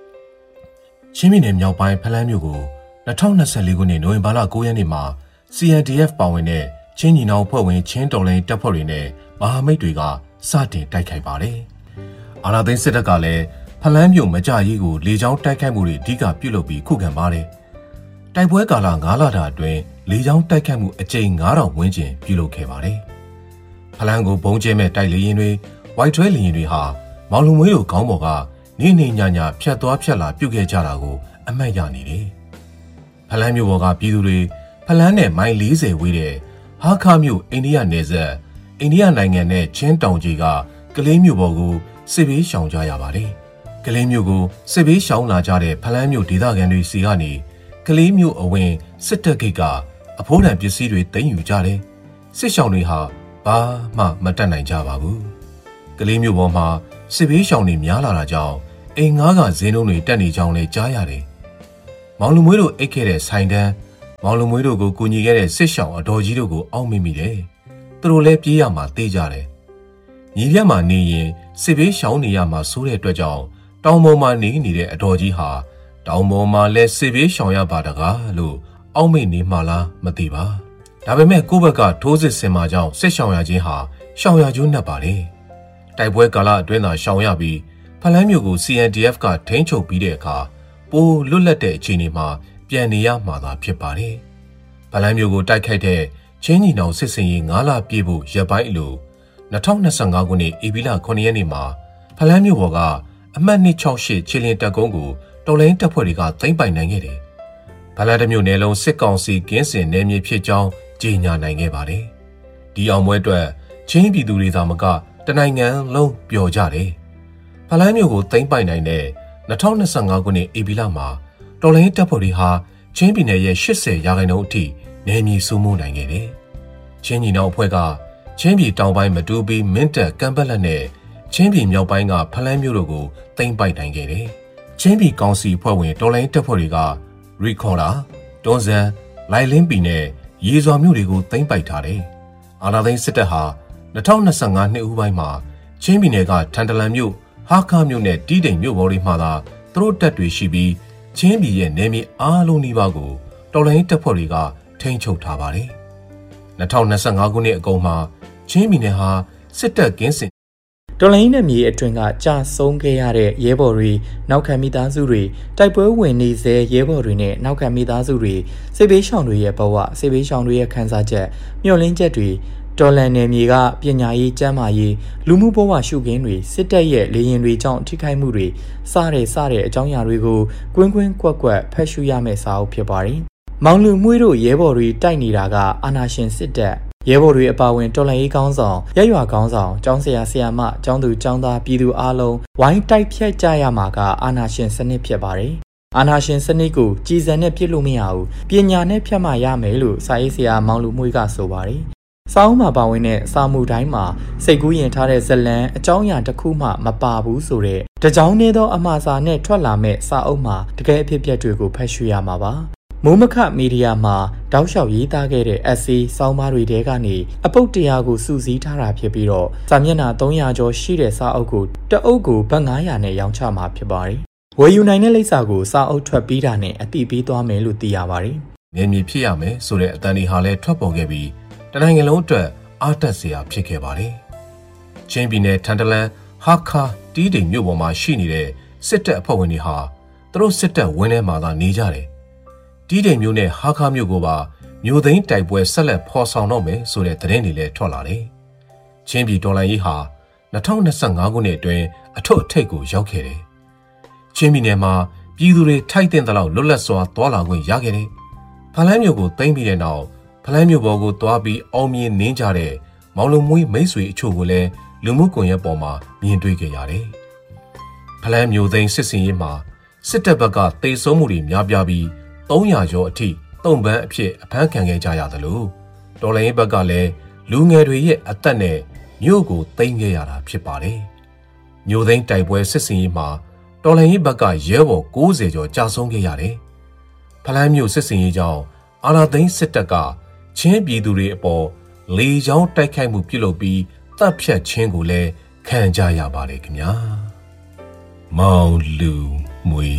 မြောက်ပိုင်းဖလန်းမြို့ကို2024ခုနှစ်နိုဝင်ဘာလ9ရက်နေ့မှာ CNDF ပါဝင်တဲ့ချင်းညီနောင်ဖွဲ့ဝင်ချင်းတော်လှန်တပ်ဖွဲ့တွေနဲ့မဟာမိတ်တွေကစတင်တိုက်ခိုက်ပါတယ်။အာဏာသိမ်းစစ်တပ်ကလည်းဖလန်းမြို့မကြရေးကိုလေကြောင်းတိုက်ခိုက်မှုတွေအဓိကပြုလုပ်ပြီးခုခံပါတယ်။တိုက်ပွဲကာလ9လတာအတွင်းလေကြောင်းတိုက်ခိုက်မှုအကြိမ်9000ဝန်းကျင်ပြုလုပ်ခဲ့ပါတယ်။ဖလန်းကိုဘုံကျဲမဲ့တိုက်လေရင်တွေဝိုက်ထွဲလေရင်တွေဟာမောင်လူမွေးတို့ခေါင်းပေါ်ကနေနေညညဖြတ်သွားဖြတ်လာပြုတ်ခဲ့ကြတာကိုအမှတ်ရနေတယ်။ဖလန်းမြို့ပေါ်ကပြည်သူတွေဖလန်းနဲ့မိုင်40ဝေးတဲ့ဟာခါမြို့အိန္ဒိယနယ်စပ်အိန္ဒိယနိုင်ငံနဲ့ချင်းတောင်ကြီးကကလေးမြို့ပေါ်ကိုစစ်ဘေးရှောင်ကြရပါတယ်။ကလေးမြို့ကိုစစ်ဘေးရှောင်လာကြတဲ့ဖလန်းမြို့ဒေသခံတွေစီကနေကလေးမြို့အဝင်စစ်တပ်ဂိတ်ကအဖိုးတန်ပစ္စည်းတွေသိမ်းယူကြတယ်။စစ်ရှောင်တွေဟာဘာမှမတတ်နိုင်ကြပါဘူး။ကလေးမြို့ပေါ်မှာစစ်ဘေးရှောင်တွေများလာတာကြောင့်အိမ်ငါးကဈေးနှုန်းတွေတက်နေကြောင်းလည်းကြားရတယ်။မောင်လူမွေးတို့အိတ်ခဲ့တဲ့ဆိုင်တန်းမောင်လူမွေးတို့ကိုကူညီခဲ့တဲ့စစ်ရှောင်အတော်ကြီးတို့ကိုအောက်မေ့မိတယ်။သူတို့လည်းပြေးရမှာတေးကြတယ်။ညီပြတ်မှာနေရင်စစ်ဘေးရှောင်နေရမှာဆိုတဲ့အတွက်ကြောင့်တောင်ပေါ်မှာနေနေတဲ့အတော်ကြီးဟာတောင်ပေါ်မှာလည်းစစ်ဘေးရှောင်ရပါတကားလို့အောက်မေ့နေမှလားမသိပါ။ဒါပေမဲ့ကိုယ့်ဘက်ကထိုးစစ်ဆင်မှာကြောင့်စစ်ရှောင်ရခြင်းဟာရှောင်ရကျိုးနှက်ပါလေ။တိုက်ပွဲကာလအတွင်းသာရှောင်ရပြီးဖလန်းမြို့ကို CNDF ကထိန်းချုပ်ပြီးတဲ့အခါပိုလွတ်လပ်တဲ့အခြေအနေမှာပြန်နေရမှာသာဖြစ်ပါတယ်။ဖလန်းမြို့ကိုတိုက်ခိုက်တဲ့ချင်းညီနောင်စစ်စင်ရေး9လပြည့်ဖို့ရက်ပိုင်းအလို2025ခုနှစ်ဧပြီလ9ရက်နေ့မှာဖလန်းမြို့ပေါ်ကအမှတ်268ခြေလျင်တပ်ကုန်းကိုတော်လိုင်းတပ်ဖွဲ့တွေကသိမ်းပိုက်နိုင်ခဲ့တယ်။ဖလန်းမြို့နယ်လုံးစစ်ကောင်စီကင်းစင်နယ်မြေဖြစ်ကြောင်းကြေညာနိုင်ခဲ့ပါတယ်။ဒီအောင်ပွဲအတွက်ချင်းပြည်သူတွေသာမကတနိုင်ငံလုံးပျော်ကြတယ်။ဖလန်းမြို့ကိုသိမ်းပိုက်နိုင်တဲ့2025ခုနှစ်ဧပြီလမှာတော်လိုင်းတပ်ဖွဲ့တွေဟာချင်းပြည်နယ်ရဲ့80%အထိနယ်မြေစိုးမိုးနိုင်ခဲ့တယ်။ချင်းညီနောင်အဖွဲ့ကချင်းပြည်တောင်ပိုင်းမတူပီမင်းတပ်ကံပတ်လက်နဲ့ချင်းပြည်မြောက်ပိုင်းကဖလန်းမြို့တို့ကိုသိမ်းပိုက်နိုင်ခဲ့တယ်။ချင်းပြည်ကောင်စီဖွဲ့ဝင်တော်လိုင်းတပ်ဖွဲ့တွေကရီခေါ်လာတွန်းစံလိုက်လင်းပီနဲ့ရေစွာမြို့တွေကိုသိမ်းပိုက်ထားတယ်။အာဏာသိမ်းစစ်တပ်ဟာ2025နှစ်ဦးပိုင်းမှာချင်းပြည်နယ်ကထန်တလန်မြို့ဟာခါမြို့နဲ့တီးတိမ်မြို့ပေါ်တွေမှာသာသူတို့တပ်တွေရှိပြီးချင်းပြည်ရဲ့နယ်မြေအားလုံးနီးပါးကိုတော်လိုင်းတပ်ဖွဲ့တွေကထိန်းချုပ်ထားပါတယ်။2025ခုနှစ်အကုန်မှာချင်းပြည်နယ်ဟာစစ်တပ်ကင်းစင်တော်လိုင်းနယ်မြေအတွင်းကကြာဆုံးခဲ့ရတဲ့ရဲဘော်တွေနောက်ခံမိသားစုတွေတိုက်ပွဲဝင်နေစေရဲဘော်တွေနဲ့နောက်ခံမိသားစုတွေစစ်ဘေးရှောင်တွေရဲ့ဘဝစစ်ဘေးရှောင်တွေရဲ့ခံစားချက်မျှော်လင့်ချက်တွေတော်လန်နယ်မြေကပညာရေးကျန်းမာရေးလူမှုဘဝရှုခင်းတွေစစ်တပ်ရဲ့လေရင်တွေကြောင့်ထိခိုက်မှုတွေစတဲ့အကြောင်းအရာတွေကိုကွင်းကွင်းကွက်ကွက်ဖတ်ရှုရမယ့်စာအုပ်ဖြစ်ပါတယ်။မောင်လူမွေးတို့ရဲဘော်တွေတိုက်နေတာကအာဏာရှင်စစ်တပ်ရဲဘော်တွေအပါအဝင်တော်လှန်ရေးကောင်းဆောင်ရက်ရွာကောင်းဆောင်ကျောင်းဆရာဆရာမကျောင်းသူကျောင်းသားပြည်သူအားလုံးဝိုင်းတိုက်ဖြတ်ကြရမှာကအာဏာရှင်စနစ်ဖြစ်ပါတယ်။အာဏာရှင်စနစ်ကိုကြည်စံနဲ့ပြစ်လို့မရဘူးပညာနဲ့ဖြတ်မှရမယ်လို့စာရေးဆရာမောင်လူမွေးကဆိုပါတယ်။စာအုပ်မှာပါဝင်တဲ့စာမှုတိုင်းမှာစိတ်ကူးရင်ထားတဲ့ဇလံအကြောင်းအရာတစ်ခုမှမပါဘူးဆိုတဲ့တကြောင်နေသောအမှားစာနဲ့ထွက်လာမဲ့စာအုပ်မှာတကယ်အဖြစ်အပျက်တွေကိုဖတ်ရှုရမှာပါ။မိုးမခမီဒီယာမှာတောက်လျှောက်ရေးသားခဲ့တဲ့ essay ဆောင်းပါးတွေထဲကနေအပုတ်100ကိုစုစည်းထားတာဖြစ်ပြီးတော့စာမျက်နှာ300ကျော်ရှိတဲ့စာအုပ်ကိုတအုပ်ကိုဘတ်900နဲ့ရောင်းချမှာဖြစ်ပါတယ်။ဝယ်ယူနိုင်တဲ့လိပ်စာကိုစာအုပ်ထွက်ပြီးတာနဲ့အတိပေးသွားမယ်လို့သိရပါတယ်။နယ်မြေဖြစ်ရမယ်ဆိုတဲ့အတန်ဒီဟာလည်းထွက်ပေါ်ခဲ့ပြီးတနိုင်ငံလုံးအတွက်အားတက်စရာဖြစ်ခဲ့ပါတယ်။ချင်းပြည်နယ်ထန်တလန်ဟာခါတီးတိမ်မြို့ပေါ်မှာရှိနေတဲ့စစ်တပ်အဖွဲ့ဝင်တွေဟာသူတို့စစ်တပ်ဝင်းထဲမှာသာနေကြတယ်။တီးတိမ်မြို့နဲ့ဟာခါမြို့ကိုပါမြို့သိမ်းတိုက်ပွဲဆက်လက်ဖော်ဆောင်တော့မယ်ဆိုတဲ့သတင်းတွေလည်းထွက်လာတယ်။ချင်းပြည်တော်လှန်ရေးဟာ2025ခုနှစ်အတွင်းအထွတ်အထိပ်ကိုရောက်ခဲ့တယ်။ချင်းပြည်နယ်မှာပြည်သူတွေထိုက်တဲ့လောက်လွတ်လပ်စွာသွားလာခွင့်ရခဲ့တယ်။ဖလန်းမြို့ကိုသိမ်းပြီးတဲ့နောက်ဖလန်းမြို့ပေါ်ကိုသွားပြီးအောင်မြင်နှင်းကြတဲ့မောင်လုံမွေးမိတ်ဆွေအချို့ကိုလည်းလူမှုကွန်ရက်ပေါ်မှာမြင်တွေ့ခဲ့ရတယ်။ဖလန်းမြို့သိမ်းစစ်စင်ရေးမှာစစ်တပ်ဘက်ကတေဆုံးမှုတွေများပြားပြီး300ကျော်အထိတုံ့ပန်းအဖြစ်အဖမ်းခံခဲ့ကြရသလိုတော်လှန်ရေးဘက်ကလည်းလူငယ်တွေရဲ့အသက်နဲ့မြို့ကိုသိမ်းခဲ့ရတာဖြစ်ပါတယ်။မြို့သိမ်းတိုက်ပွဲစစ်စင်ရေးမှာတော်လှန်ရေးဘက်ကရဲဘော်90ကျော်ကြာဆုံးခဲ့ရတယ်။ဖလန်းမြို့စစ်စင်ရေးကြောင့်အာဏာသိမ်းစစ်တပ်ကချင်းပြည်သူတွေအပေါ်လေကြောင်းတိုက်ခိုက်မှုပြုလုပ်ပြီးတပ်ဖြတ်ခြင်းကိုလည်းခံကြရပါတယ်ခင်ဗျာ။မောင်လူမွေ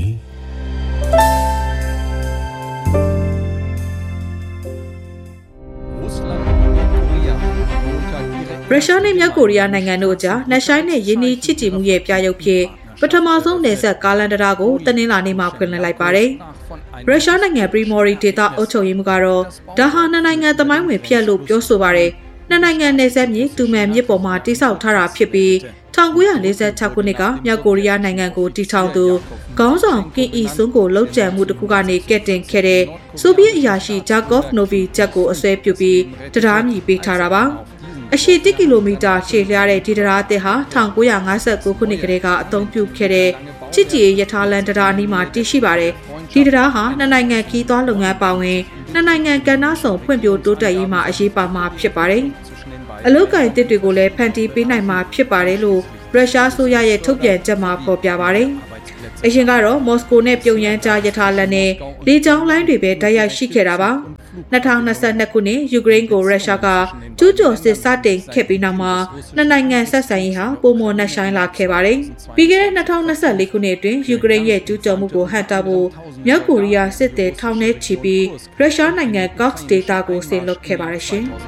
ရုရှားနဲ့မြောက်ကိုရီးယားနိုင်ငံတို့ကြားနှက်ဆိုင်နဲ့ယင်းနှီးချစ်ကြည်မှုရဲ့ပြရုပ်ဖြစ်ပထမဆုံးနယ်စပ်ကားလန်တရာကိုတနင်္လာနေ့မှာဖွင့်လှစ်လိုက်ပါတယ်။ရုရှားနိုင်ငံပရီမော်ရီဒေသအုပ်ချုပ်ရေးမှူးကတော့ဒါဟာနှစ်နိုင်ငံသမိုင်းဝင်ဖြစ်လို့ပြောဆိုပါတယ်။နှစ်နိုင်ငံနယ်စပ်မြေတူမန်မြစ်ပေါ်မှာတိစောက်ထားတာဖြစ်ပြီး1946ခုနှစ်ကမြောက်ကိုရီးယားနိုင်ငံကိုတည်ထောင်သူခေါင်းဆောင်ကင်အီဆွန်းကိုလှုပ်ကြံမှုတစ်ခုကနေကက်တင်ခဲ့တဲ့ဆိုဗီယက်အရာရှိဂျာကော့ဖ်နိုဗီဂျက်ကိုအစွဲပြုပြီးတရားမြည်ပေးထားတာပါ။အရှည်1ကီလိုမီတာရှည်လျားတဲ့ဒီတရားအသစ်ဟာ1959ခုနှစ်ကတည်းကအသုံးပြုခဲ့တဲ့ချစ်ကြည်ရထားလန်တရားအနီးမှာတည်ရှိပါတယ်။ဒီတရားဟာနှစ်နိုင်ငံခီးသွွားလုပ်ငန်းပါဝင်နှစ်နိုင်ငံကဏ္ဍဆောင်ဖွံ့ဖြိုးတိုးတက်ရေးမှာအရေးပါမှာဖြစ်ပါတယ်။အလုပ်ကိုင်တစ်တွေကိုလည်းဖန်တီးပေးနိုင်မှာဖြစ်ပါတယ်လို့ရုရှားဆိုရရဲ့ထုတ်ပြန်ချက်မှာဖော်ပြပါတယ်။အရင်ကတော့မော်စကိုနဲ့ပြုံယမ်းကြားရထားလန်နဲ့လေကြောင်းလိုင်းတွေပဲတိုက်ရိုက်ရှိခဲ့တာပါ။2022ခုနှစ်ယူကရိန်းကိုရုရှားကကျူးကျော်စစ်စတင်ခဲ့ပြီးနောက်မှာနှစ်နိုင်ငံဆက်ဆံရေးဟာပုံမနှက်ဆိုင်လာခဲ့ပါတယ်။ပြီးခဲ့တဲ့2024ခုနှစ်အတွင်းယူကရိန်းရဲ့ကျူးကျော်မှုကိုဟန့်တားဖို့မြောက်ကိုရီးယားစစ်သည်ထောင်နဲ့ချီပြီးရုရှားနိုင်ငံ Cox ဒေသကိုဆင်းလွှတ်ခဲ့ပါတယ်ရှင်။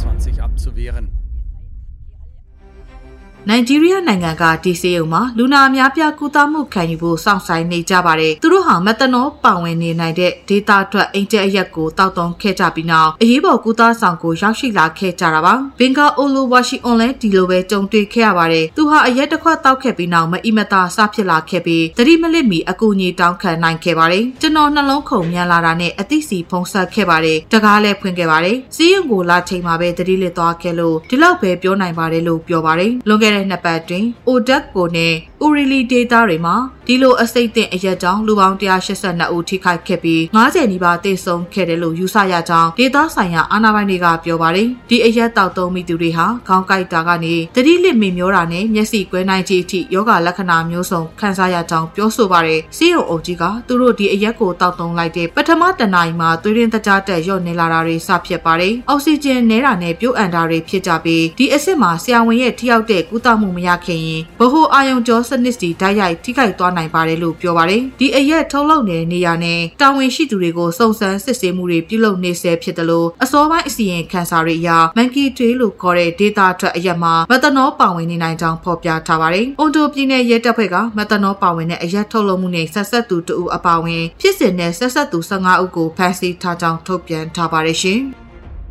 နိုင်ဂျီးရီးယားနိုင်ငံကဒီဆေးရုံမှာလူနာအများပြားကုသမှုခံယူဖို့စောင့်ဆိုင်နေကြပါတယ်။သူတို့ဟာမက်သနောပါဝင်နေနိုင်တဲ့ဒေတာထွက်အင်ဂျက်အရက်ကိုတောက်သုံးခဲ့ကြပြီးနောက်အရေးပေါ်ကုသဆောင်ကိုရောက်ရှိလာခဲ့ကြတာပါ။ဘင်္ဂါအိုလိုဝါရှိအွန်လိုင်းဒီလိုပဲကြုံတွေ့ခဲ့ရပါတယ်။သူဟာအရက်တစ်ခွက်တောက်ခဲ့ပြီးနောက်မအီမတာစဖြစ်လာခဲ့ပြီးသတိမလစ်မီအကူအညီတောင်းခံနိုင်ခဲ့ပါတယ်။ကျွန်တော်နှလုံးခုန်မြန်လာတာနဲ့အသိစီဖုံးဆက်ခဲ့ပါတယ်။တကားလည်းဖွင့်ခဲ့ပါတယ်။ဆေးရုံကိုလာချိန်မှာပဲသတိလစ်သွားခဲ့လို့ဒီလောက်ပဲပြောနိုင်ပါတယ်လို့ပြောပါတယ်။လွန်ခဲ့တဲ့နှစ်ပတ်တွင်အိုဒက်ကိုနဲ့ဥရီလီဒေတာတွေမှာဒီလိုအစိတ်သင့်အရက်ကြောင့်လူပေါင်း182ဦးထိခိုက်ခဲ့ပြီး90နီးပါးသေဆုံးခဲ့တယ်လို့ယူဆရကြောင်းဒေတာဆိုင်ရာအာဏာပိုင်တွေကပြောပါတယ်။ဒီအရက်တောက်သုံးမိသူတွေဟာခေါင်းကိုက်တာကနေသတိလစ်မိမျောတာနဲ့မျက်စိကွဲနိုင်ခြင်းအထိယောဂလက္ခဏာမျိုးစုံခံစားရကြောင်းပြောဆိုပါတယ်။ဆေးရုံအုပ်ကြီးကသူတို့ဒီအရက်ကိုတောက်သုံးလိုက်တဲ့ပထမတနာရီမှာသွေးရင်းတကြားတက်ရော့နေလာတာတွေစဖြစ်ပါတယ်။အောက်ဆီဂျင်နည်းတာနဲ့ပြုတ်အန်တာတွေဖြစ်ကြပြီးဒီအဆင့်မှာဆရာဝန်ရဲ့ထိရောက်တဲ့ကုသမှုမရခင်ရင်ဘဟိုအာယုံကြောစနစ်စီဓာတ်ရိုက်ထိခိုက်သွားနိုင်ပါတယ်လို့ပြောပါတယ်။ဒီအရက်ထုတ်လုပ်နေတဲ့နေရာနဲ့တာဝန်ရှိသူတွေကိုစုံစမ်းစစ်ဆေးမှုတွေပြုလုပ်နေဆဲဖြစ်တယ်လို့အစောပိုင်းအစီရင်ခံစာတွေအရမန်ကီထွေးလို့ခေါ်တဲ့ဒေတာထွက်အရက်မှာမက်သနောပါဝင်နေနိုင်ကြောင်းဖော်ပြထားပါတယ်။အွန်တိုပြည်နယ်ရဲတပ်ဖွဲ့ကမက်သနောပါဝင်တဲ့အရက်ထုတ်လုပ်မှုနဲ့ဆက်ဆက်သူတဦးအပါအဝင်ဖြစ်စဉ်နဲ့ဆက်ဆက်သူ15ဦးကိုဖမ်းဆီးထားကြောင်းထုတ်ပြန်ထားပါတယ်ရှင်။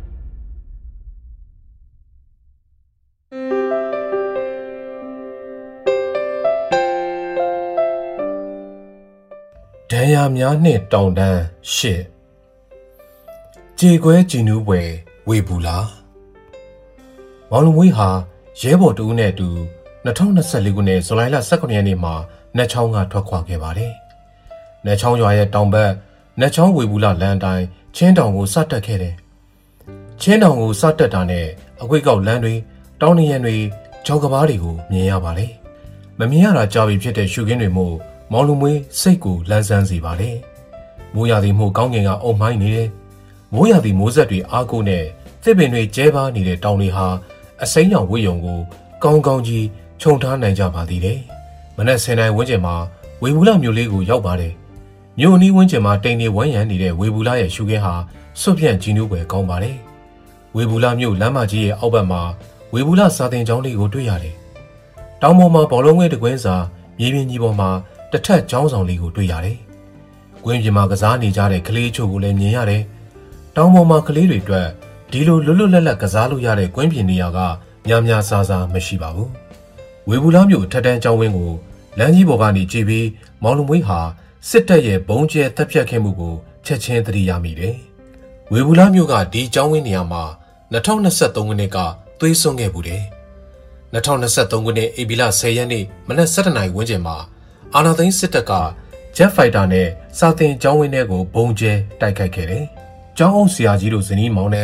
ဒဏ်ရာများနှင့်တောင်တန်းရှစ်ကြေကွဲကြည်နူးပွဲဝေဘူးလားမောင်လူမွေးဟာရဲဘော်တူနဲ့အတူ2024ခုနှစ်ဇူလိုင်လ19ရက်နေ့မှာနတ်ချောင်းကထွက်ခွာခဲ့ပါတယ်။နတ်ချောင်းရွာရဲ့တောင်ဘက်နတ်ချောင်းဝေဘူးလားလမ်းတိုင်းချင်းတောင်ကိုစတက်ခဲ့တယ်။ချင်းတောင်ကိုစတက်တာနဲ့အကွေ့ကောက်လမ်းတွေတောင်နေရံတွေကြောက်ကဘားတွေကိုမြင်ရပါလေ။မမြင်ရတာကြာပြီဖြစ်တဲ့ရှုခင်းတွေမို့မောင်လူမွေးစိတ်ကိုလန်းဆန်းစေပါလေ။မိုးရာသီမှုကောင်းကင်ကအုံမိုင်းနေတယ်။မိုးရာသီမိုးဆက်တွေအားကိုးနဲ့သစ်ပင်တွေကျဲပါနေတဲ့တောင်တွေဟာအစိမ်းရောင်ဝိယုံကိုကောင်းကောင်းကြီးခြုံထားနိုင်ကြပါသေးတယ်။မနက်10:00နာရီဝန်းကျင်မှာဝေဘူးလမြို့လေးကိုရောက်ပါတယ်။မြို့အနီးဝန်းကျင်မှာတိမ်နေဝန်းရံနေတဲ့ဝေဘူးလရဲ့ရှုခင်းဟာစွန့်ပြန့်ကြီးနူးပွဲကောင်းပါတယ်။ဝေဘူးလမြို့လမ်းမကြီးရဲ့အောက်ဘက်မှာဝေဘူးလစာတင်ကျောင်းလေးကိုတွေ့ရတယ်။တောင်ပေါ်မှာဘောလုံးဝဲတကွင်းစာမြေပြင်ကြီးပေါ်မှာတစ်ထက်ကျောင်းဆောင်လေးကိုတွေ့ရတယ်။ကွင်းပြင်မှာကစားနေကြတဲ့ကလေးချို့ကိုလည်းမြင်ရတယ်။တောင်ပေါ်မှာကလေးတွေအတွက်ဒီလိုလွတ်လွတ်လပ်လပ်ကစားလို့ရတဲ့ကွင်းပြင်နေရာကများများစားစားမရှိပါဘူး။ဝေဘူးလမြို့ထက်တန်းကျောင်းဝင်းကိုလမ်းကြီးပေါ်ကနေကြည့်ပြီးမောင်လူမွေးဟာစစ်တပ်ရဲ့ဘုံကျဲတပ်ဖြတ်ခဲ့မှုကိုချက်ချင်းသတိရမိတယ်။ဝေဘူးလမြို့ကဒီကျောင်းဝင်းနေရာမှာ2023ခုနှစ်ကသွေးစွန်းခဲ့ဘူးတယ်။2023ခုနှစ်ဧပြီလ10ရက်နေ့မနက်7:00နာရီဝန်းကျင်မှာအာနာသိန်းစစ်တပ်ကဂျက်ဖိုက်တာနဲ့စာတင်ကျောင်းဝင်းထဲကိုဘုံကျဲတိုက်ခိုက်ခဲ့တယ်။ကျောင်းအုပ်ဆရာကြီးတို့ဇနီးမောင်နှံ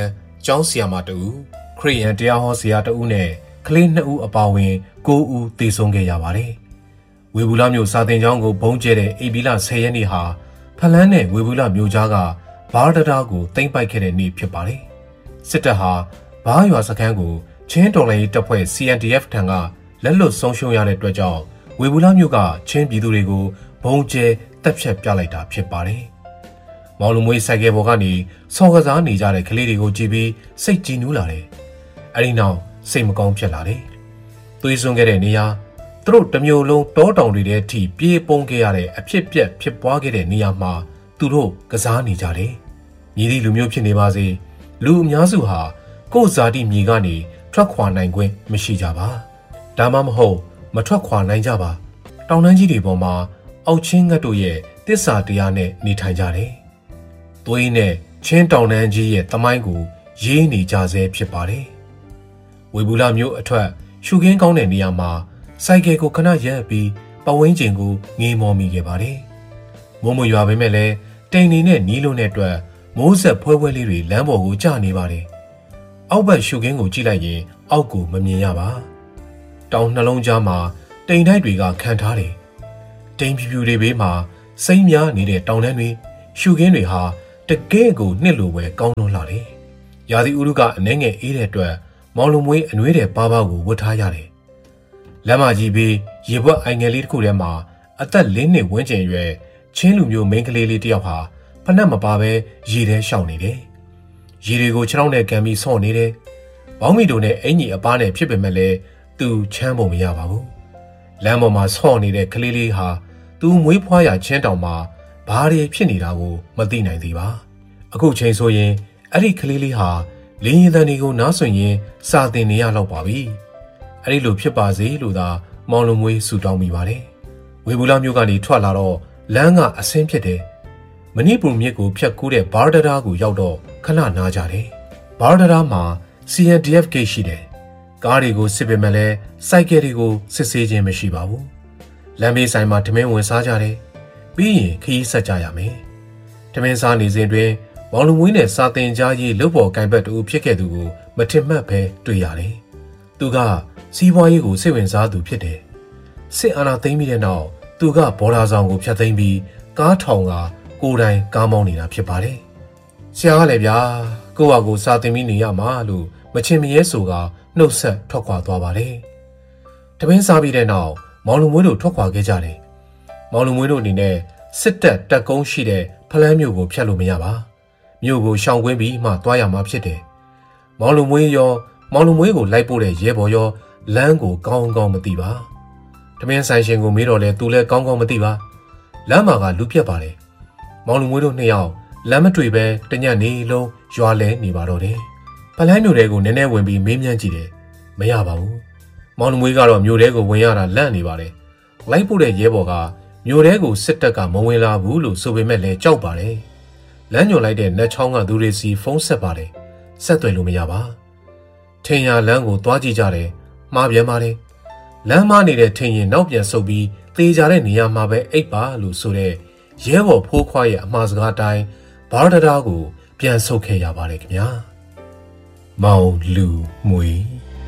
ကျောင်းဆရာမတူခရစ်ယာန်တရားဟောဆရာတူနဲ့ကလေး2ဦးအပါအဝင်9ဦးသေဆုံးခဲ့ရပါတယ်။ဝေဘူးလမြို့စာသင်ကျောင်းကိုဘုံကျဲတဲ့ဧပြီလ10ရက်နေ့ဟာဖလန်းနဲ့ဝေဘူးလမြို့ကြားကဘာဒတာကိုသိမ်းပိုက်ခဲ့တဲ့နေ့ဖြစ်ပါတယ်။စစ်တပ်ဟာဘားရွာစခန်းကိုချင်းတော်လှန်ရေးတပ်ဖွဲ့ CNDF ထံကလက်လွတ်ဆုံးရှုံးရတဲ့အတွက်ကြောင့်ဝေဘူးလမြို့ကချင်းပြည်သူတွေကိုဘုံကျဲတပ်ဖြတ်ပြလိုက်တာဖြစ်ပါတယ်။မော်လူမွေးဆိုင်ကယ်ပေါ်ကနေဆော်ကစားနေကြတဲ့ကလေးတွေကိုကြည့်ပြီးစိတ်ကြည်နူးလာတယ်။အဲဒီနောက်စိတ်မကောင်းဖြစ်လာတယ်။သွေးစွန်းခဲ့တဲ့နေရာသူတို့တမျိုးလုံးတောတောင်တွေထဲထိပြေးပုန်းခဲ့ရတဲ့အဖြစ်ပြက်ဖြစ်ပွားခဲ့တဲ့နေရာမှာသူတို့ကစားနေကြတယ်။မြည်သည့်လူမျိုးဖြစ်နေပါစေလူအများစုဟာကိုယ်ဇာတိမြေကနေထွက်ခွာနိုင်ခွင့်မရှိကြပါ။ဒါမှမဟုတ်မထွက်ခွာနိုင်ကြပါ။တောင်တန်းကြီးတွေပေါ်မှာအောက်ချင်းငတ်တို့ရဲ့တစ္ဆာတရားနဲ့နေထိုင်ကြတယ်။သွေးနဲ့ချင်းတောင်တန်းကြီးရဲ့သမိုင်းကိုရေးနေကြဆဲဖြစ်ပါတယ်။ဝေဘူးလမျိုးအထွက်ရှုခင်းကောင်းတဲ့နေရာမှာစိုက်ကယ်ကိုခဏရပ်ပြီးပဝင်းကျင်ကိုငေးမောမိခဲ့ပါတယ်။မိုးမရွာပေမဲ့လည်းတိမ်နေနဲ့နီးလုံးတဲ့အတွက်မိုးဆက်ဖွဲဖွဲလေးတွေလမ်းပေါ်ကိုကျနေပါတယ်။အောက်ဘက်ရှုခင်းကိုကြည့်လိုက်ရင်အောက်ကိုမမြင်ရပါ။တောင်နှလုံးကြားမှာတိမ်တိုက်တွေကခံထားတယ်။တိမ်ဖြူဖြူတွေဘေးမှာစိမ့်များနေတဲ့တောင်တန်းတွေရှုခင်းတွေဟာတကယ်ကိုနှစ်လိုပဲကောင်းလွန်းလာတယ်။ရာသီဥတုကအနှဲငယ်အေးတဲ့အတွက်မောင်လုံးမွေးအနှွေးတဲ့ပါးကိုဝတ်ထားရတယ်။လမ်းမကြီးဘေးရေဘွက်အိုင်ငယ်လေးတစ်ခုထဲမှာအသက်4နှစ်ဝန်းကျင်ရွယ်ချင်းလူမျိုးမိန်းကလေးလေးတယောက်ဟာဖနက်မပါပဲရေထဲရှောင်နေတယ်။ရေတွေကိုခြေထောက်နဲ့ကန်ပြီးဆော့နေတယ်။ဘောင်းမီတို့နဲ့အင်ကြီးအပားနဲ့ဖြစ်ပေမဲ့လည်းသူချမ်းပုံမရပါဘူး။လမ်းပေါ်မှာဆော့နေတဲ့ကလေးလေးဟာသူမွေးဖွားရာချင်းတောင်မှာဘာတွေဖြစ်နေတာကိုမသိနိုင်သေးပါ။အခုချိန်ဆိုရင်အဲ့ဒီကလေးလေးဟာလင်းရင်တန်တွေကိုနားဆွရင်စာသင်နေရတော့ပါပြီ။အဲ့ဒီလိုဖြစ်ပါစေလို့သာမောင်လုံးမွေးဆူတောင်းမိပါတယ်။ဝေဘူးလမြို့ကနေထွက်လာတော့လမ်းကအဆင်းဖြစ်တယ်။မဏိပူမြစ်ကိုဖြတ်ကူးတဲ့ဘာဒတာကိုရောက်တော့ခဏနားကြတယ်။ဘာဒတာမှာ CNDF ဂိတ်ရှိတယ်။ကားတွေကိုစစ်ပေမဲ့လည်းစိုက်ကယ်တွေကိုစစ်ဆေးခြင်းမရှိပါဘူး။လမ်းဘေးဆိုင်မှာထမင်းဝင်စားကြတယ်။ပြီးရင်ခရီးဆက်ကြရမယ်။ထမင်းစားနေစဉ်တွင်မောင်လူမွေးနဲ့စာတင်ကြားရေးလုပ်ပေါ်ကင်ဘတ်တူဖြစ်ခဲ့သူကိုမထင်မှတ်ပဲတွေ့ရတယ်။သူကစီးပွားရေးကိုစိတ်ဝင်စားသူဖြစ်တယ်။စစ်အာဏာသိမ်းပြီးတဲ့နောက်သူကဘော်ဒါဆောင်ကိုဖျက်သိမ်းပြီးကားထောင်ကကိုယ်တိုင်ကားမောင်းနေတာဖြစ်ပါတယ်။ဆရာကလည်းဗျာကိုယ့်ဟာကိုယ်စာတင်ပြီးနေရမှာလို့မချင်မရဲဆိုကနှုတ်ဆက်ထွက်ခွာသွားပါတယ်။တပင်းစားပြီးတဲ့နောက်မောင်လူမွေးတို့ထွက်ခွာခဲ့ကြတယ်။မောင်လူမွေးတို့အနေနဲ့စစ်တပ်ကုန်းရှိတဲ့ဖလန်းမြို့ကိုဖျက်လို့မရပါ။မြို့ကိုရှောင်ကွင်းပြီးမှသွားရမှာဖြစ်တယ်။မောင်လူမွေးရောမောင်လူမွေးကိုလိုက်ပို့တဲ့ရဲဘော်ရောလမ်းကိုကောင်းကောင်းမသိပါ။တမင်းဆိုင်ရှင်ကိုမေးတော့လဲသူလည်းကောင်းကောင်းမသိပါ။လမ်းမှာကလူပြက်ပါတယ်။မောင်လူမွေးတို့2ယောက်လမ်းမတွေ့ပဲတညက်နေလုံးရွာလဲနေပါတော့တယ်။ဖလန်းမြို့ထဲကိုနည်းနည်းဝင်ပြီးမေးမြန်းကြည့်တယ်။မရပါဘူး။မောင်လူမွေးကတော့မြို့ထဲကိုဝင်ရတာလန့်နေပါတယ်။လိုက်ပို့တဲ့ရဲဘော်ကမြို့ထဲကိုစစ်တပ်ကမဝင်လာဘူးလို့ဆိုပေမဲ့လည်းကြောက်ပါတယ်။လမ်းညွန်လိုက်တဲ့နတ်ချောင်းကသူတွေစီဖုန်းဆက်ပါတယ်။ဆက်သွယ်လို့မရပါ။ထင်ရလမ်းကိုသွားကြည့်ကြတယ်။မှားပြန်ပါတယ်။လမ်းမနေတဲ့ထင်ရင်နောက်ပြန်ဆုပ်ပြီးသေချာတဲ့နေရာမှာပဲအိပ်ပါလို့ဆိုတဲ့ရဲဘော်ဖိုးခွားရဲ့အမှားစကားတိုင်းဘာဒတာကိုပြန်ဆုပ်ခဲ့ရပါတယ်ခင်ဗျာ။မောင်လူမွေ